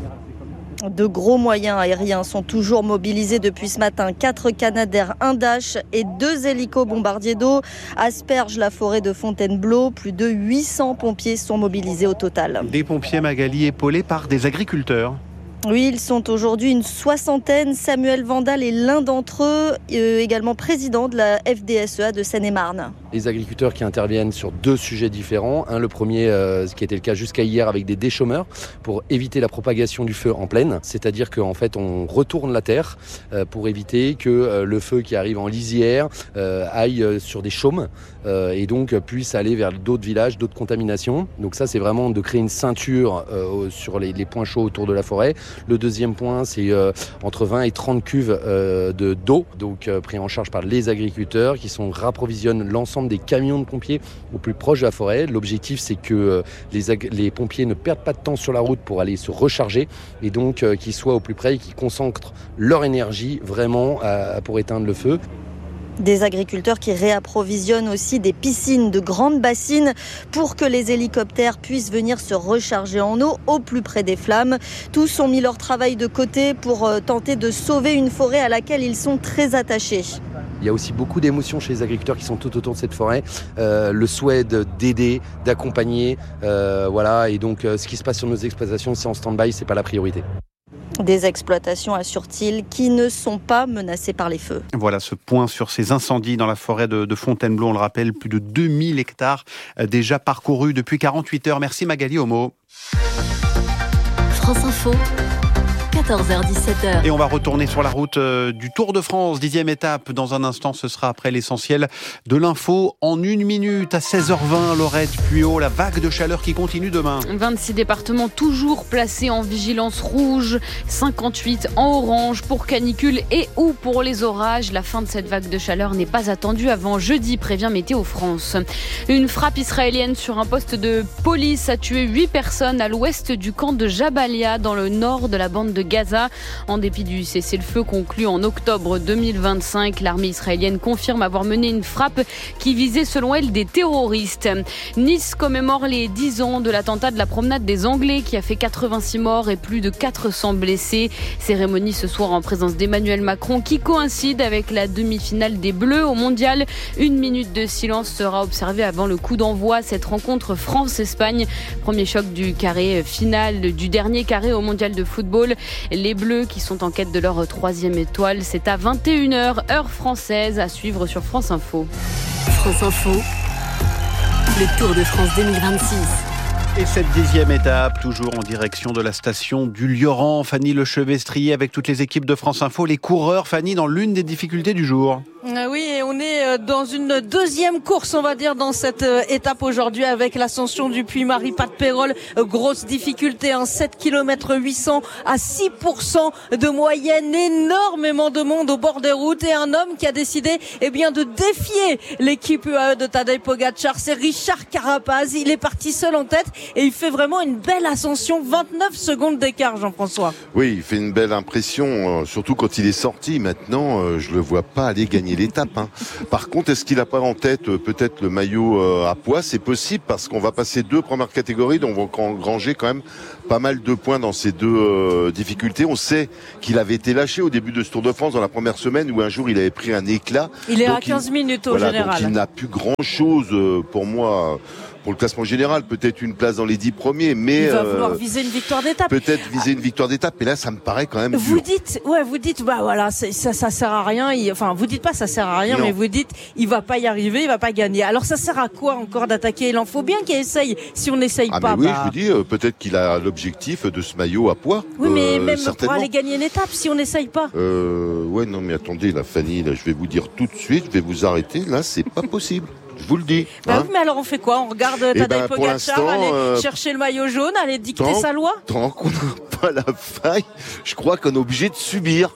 [SPEAKER 28] De gros moyens aériens sont toujours mobilisés depuis ce matin. 4 Canadair, 1 Dash et 2 hélicos bombardiers d'eau aspergent la forêt de Fontainebleau. Plus de 800 pompiers sont mobilisés au total.
[SPEAKER 2] Des pompiers, Magali, épaulés par des agriculteurs.
[SPEAKER 28] Oui, ils sont aujourd'hui une soixantaine. Samuel Vandal est l'un d'entre eux, également président de la FDSEA de Seine-et-Marne.
[SPEAKER 30] Les agriculteurs qui interviennent sur 2 sujets différents. Le premier, ce qui était le cas jusqu'à hier avec des déchômeurs pour éviter la propagation du feu en plaine. C'est-à-dire qu'en fait, on retourne la terre pour éviter que le feu qui arrive en lisière aille sur des chaumes et donc puisse aller vers d'autres villages, d'autres contaminations. Donc ça, c'est vraiment de créer une ceinture sur les points chauds autour de la forêt. Le deuxième point, c'est entre 20 et 30 cuves d'eau, donc pris en charge par les agriculteurs qui rapprovisionnent l'ensemble des camions de pompiers au plus proche de la forêt. L'objectif, c'est que les pompiers ne perdent pas de temps sur la route pour aller se recharger et donc qu'ils soient au plus près et qu'ils concentrent leur énergie vraiment pour éteindre le feu.
[SPEAKER 28] Des agriculteurs qui réapprovisionnent aussi des piscines, de grandes bassines pour que les hélicoptères puissent venir se recharger en eau au plus près des flammes. Tous ont mis leur travail de côté pour tenter de sauver une forêt à laquelle ils sont très attachés.
[SPEAKER 30] Il y a aussi beaucoup d'émotions chez les agriculteurs qui sont tout autour de cette forêt. Le souhait d'aider, d'accompagner. Et donc ce qui se passe sur nos exploitations, c'est en stand-by, c'est pas la priorité.
[SPEAKER 28] Des exploitations, assure-t-il, qui ne sont pas menacées par les feux.
[SPEAKER 2] Voilà ce point sur ces incendies dans la forêt de Fontainebleau. On le rappelle, plus de 2000 hectares déjà parcourus depuis 48 heures. Merci Magali Homo.
[SPEAKER 24] France Info, 14h-17h.
[SPEAKER 2] Et on va retourner sur la route du Tour de France, 10e étape. Dans un instant, ce sera après l'essentiel de l'info en 1 minute. À 16h20, Laurette Pueyo, la vague de chaleur qui continue demain.
[SPEAKER 7] 26 départements toujours placés en vigilance rouge, 58 en orange pour canicule et ou pour les orages. La fin de cette vague de chaleur n'est pas attendue avant jeudi, prévient Météo France. Une frappe israélienne sur un poste de police a tué 8 personnes à l'ouest du camp de Jabalia, dans le nord de la bande de Gaza. En dépit du cessez-le-feu conclu en octobre 2025, l'armée israélienne confirme avoir mené une frappe qui visait selon elle des terroristes. Nice commémore les 10 ans de l'attentat de la promenade des Anglais qui a fait 86 morts et plus de 400 blessés. Cérémonie ce soir en présence d'Emmanuel Macron qui coïncide avec la demi-finale des Bleus au Mondial. 1 minute de silence sera observée avant le coup d'envoi. Cette rencontre France-Espagne, premier choc du carré final du dernier carré au Mondial de football. Les Bleus qui sont en quête de leur 3e étoile. C'est à 21h, heure française, à suivre sur France Info.
[SPEAKER 24] France Info, le Tour de France 2026.
[SPEAKER 2] Et cette 10e étape, toujours en direction de la station du Lioran. Fanny Lechevestrier avec toutes les équipes de France Info. Les coureurs, Fanny, dans l'une des difficultés du jour.
[SPEAKER 4] Oui, et on est dans une deuxième course, on va dire, dans cette étape aujourd'hui avec l'ascension du Puy-Marie-Pas-de-Pérol. Grosse difficulté, 7 km 800 à 6% de moyenne. Énormément de monde au bord des routes et un homme qui a décidé de défier l'équipe UAE de Tadej Pogačar. C'est Richard Carapaz. Il est parti seul en tête et il fait vraiment une belle ascension. 29 secondes d'écart, Jean-François.
[SPEAKER 3] Oui, il fait une belle impression, surtout quand il est sorti. Maintenant, je le vois pas aller gagner l'étape. Par contre, est-ce qu'il n'a pas en tête peut-être le maillot à poids? C'est possible parce qu'on va passer 2 premières catégories, donc on va engranger quand même pas mal de points dans ces 2 difficultés. On sait qu'il avait été lâché au début de ce Tour de France dans la première semaine où un jour il avait pris un éclat.
[SPEAKER 4] Il est à 15 minutes au général.
[SPEAKER 3] Donc il n'a plus grand-chose pour moi. Pour le classement général, peut-être une place dans les 10 premiers, mais
[SPEAKER 4] il va vouloir viser une victoire d'étape.
[SPEAKER 3] Peut-être viser une victoire d'étape, mais là, ça me paraît quand même
[SPEAKER 4] vous
[SPEAKER 3] dur.
[SPEAKER 4] dites, voilà, ça sert à rien. Vous dites pas ça sert à rien, non. Mais vous dites, il va pas y arriver, il va pas gagner. Alors ça sert à quoi encore d'attaquer? Il en faut bien qu'il essaye. Si on n'essaye pas,
[SPEAKER 3] mais oui, je vous dis, peut-être qu'il a l'objectif de ce maillot à poids.
[SPEAKER 4] Oui, mais même pour aller gagner une étape, si on n'essaye pas.
[SPEAKER 3] Ouais, non, mais attendez, la Fanny, là, je vais vous dire tout de suite, je vais vous arrêter. Là, c'est pas possible. Je vous le dis.
[SPEAKER 4] Oui, mais alors on fait quoi? On regarde Tadej Pogačar aller chercher le maillot jaune, aller dicter sa loi?
[SPEAKER 3] Tant qu'on n'a pas la faille, je crois qu'on est obligé de subir.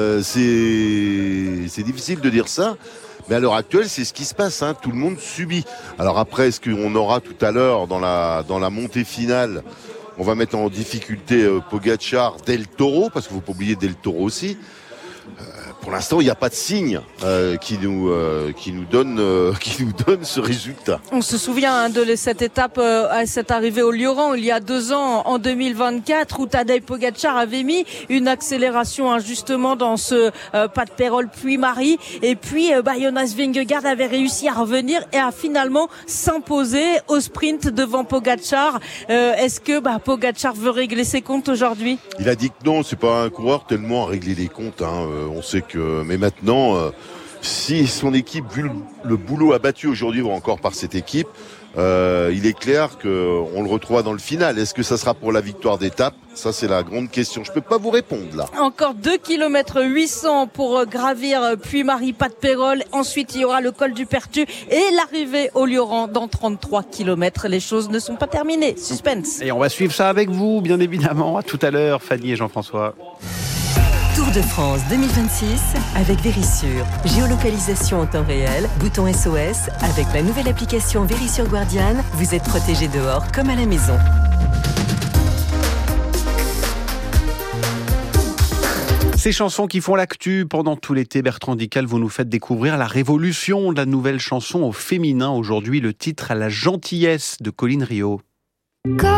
[SPEAKER 3] C'est difficile de dire ça. Mais à l'heure actuelle, c'est ce qui se passe. Tout le monde subit. Alors après, est-ce qu'on aura tout à l'heure dans la montée finale, on va mettre en difficulté Pogačar, Del Toro, parce qu'il ne faut pas oublier Del Toro aussi. Pour l'instant, il n'y a pas de signe qui nous donne ce résultat.
[SPEAKER 4] On se souvient de cette étape à cette arrivée au Lioran il y a 2 ans, en 2024, où Tadej Pogačar avait mis une accélération justement dans ce Pas-de-Pérol Puy-Marie. Et puis Jonas Vingegaard avait réussi à revenir et à finalement s'imposer au sprint devant Pogačar. Est-ce que Pogačar veut régler ses comptes aujourd'hui?
[SPEAKER 3] Il a dit que non, c'est pas un coureur tellement à régler les comptes. On sait que, mais maintenant, si son équipe, vu le boulot abattu aujourd'hui encore par cette équipe, il est clair qu'on le retrouvera dans le final. Est-ce que ça sera pour la victoire d'étape? Ça, c'est la grande question. Je peux pas vous répondre là.
[SPEAKER 4] Encore 2 km 800 pour gravir Puy-Marie-Pas-de-Pérol. Ensuite, il y aura le col du Pertu et l'arrivée au Lioran dans 33 km. Les choses ne sont pas terminées. Suspense.
[SPEAKER 2] Et on va suivre ça avec vous, bien évidemment. À tout à l'heure, Fanny et Jean-François.
[SPEAKER 24] Tour de France 2026 avec Vérissure. Géolocalisation en temps réel, bouton SOS. Avec la nouvelle application Vérissure Guardian, vous êtes protégé dehors comme à la maison.
[SPEAKER 2] Ces chansons qui font l'actu pendant tout l'été, Bertrand Dical, vous nous faites découvrir la révolution de la nouvelle chanson au féminin. Aujourd'hui, le titre à la gentillesse de Colline Rio.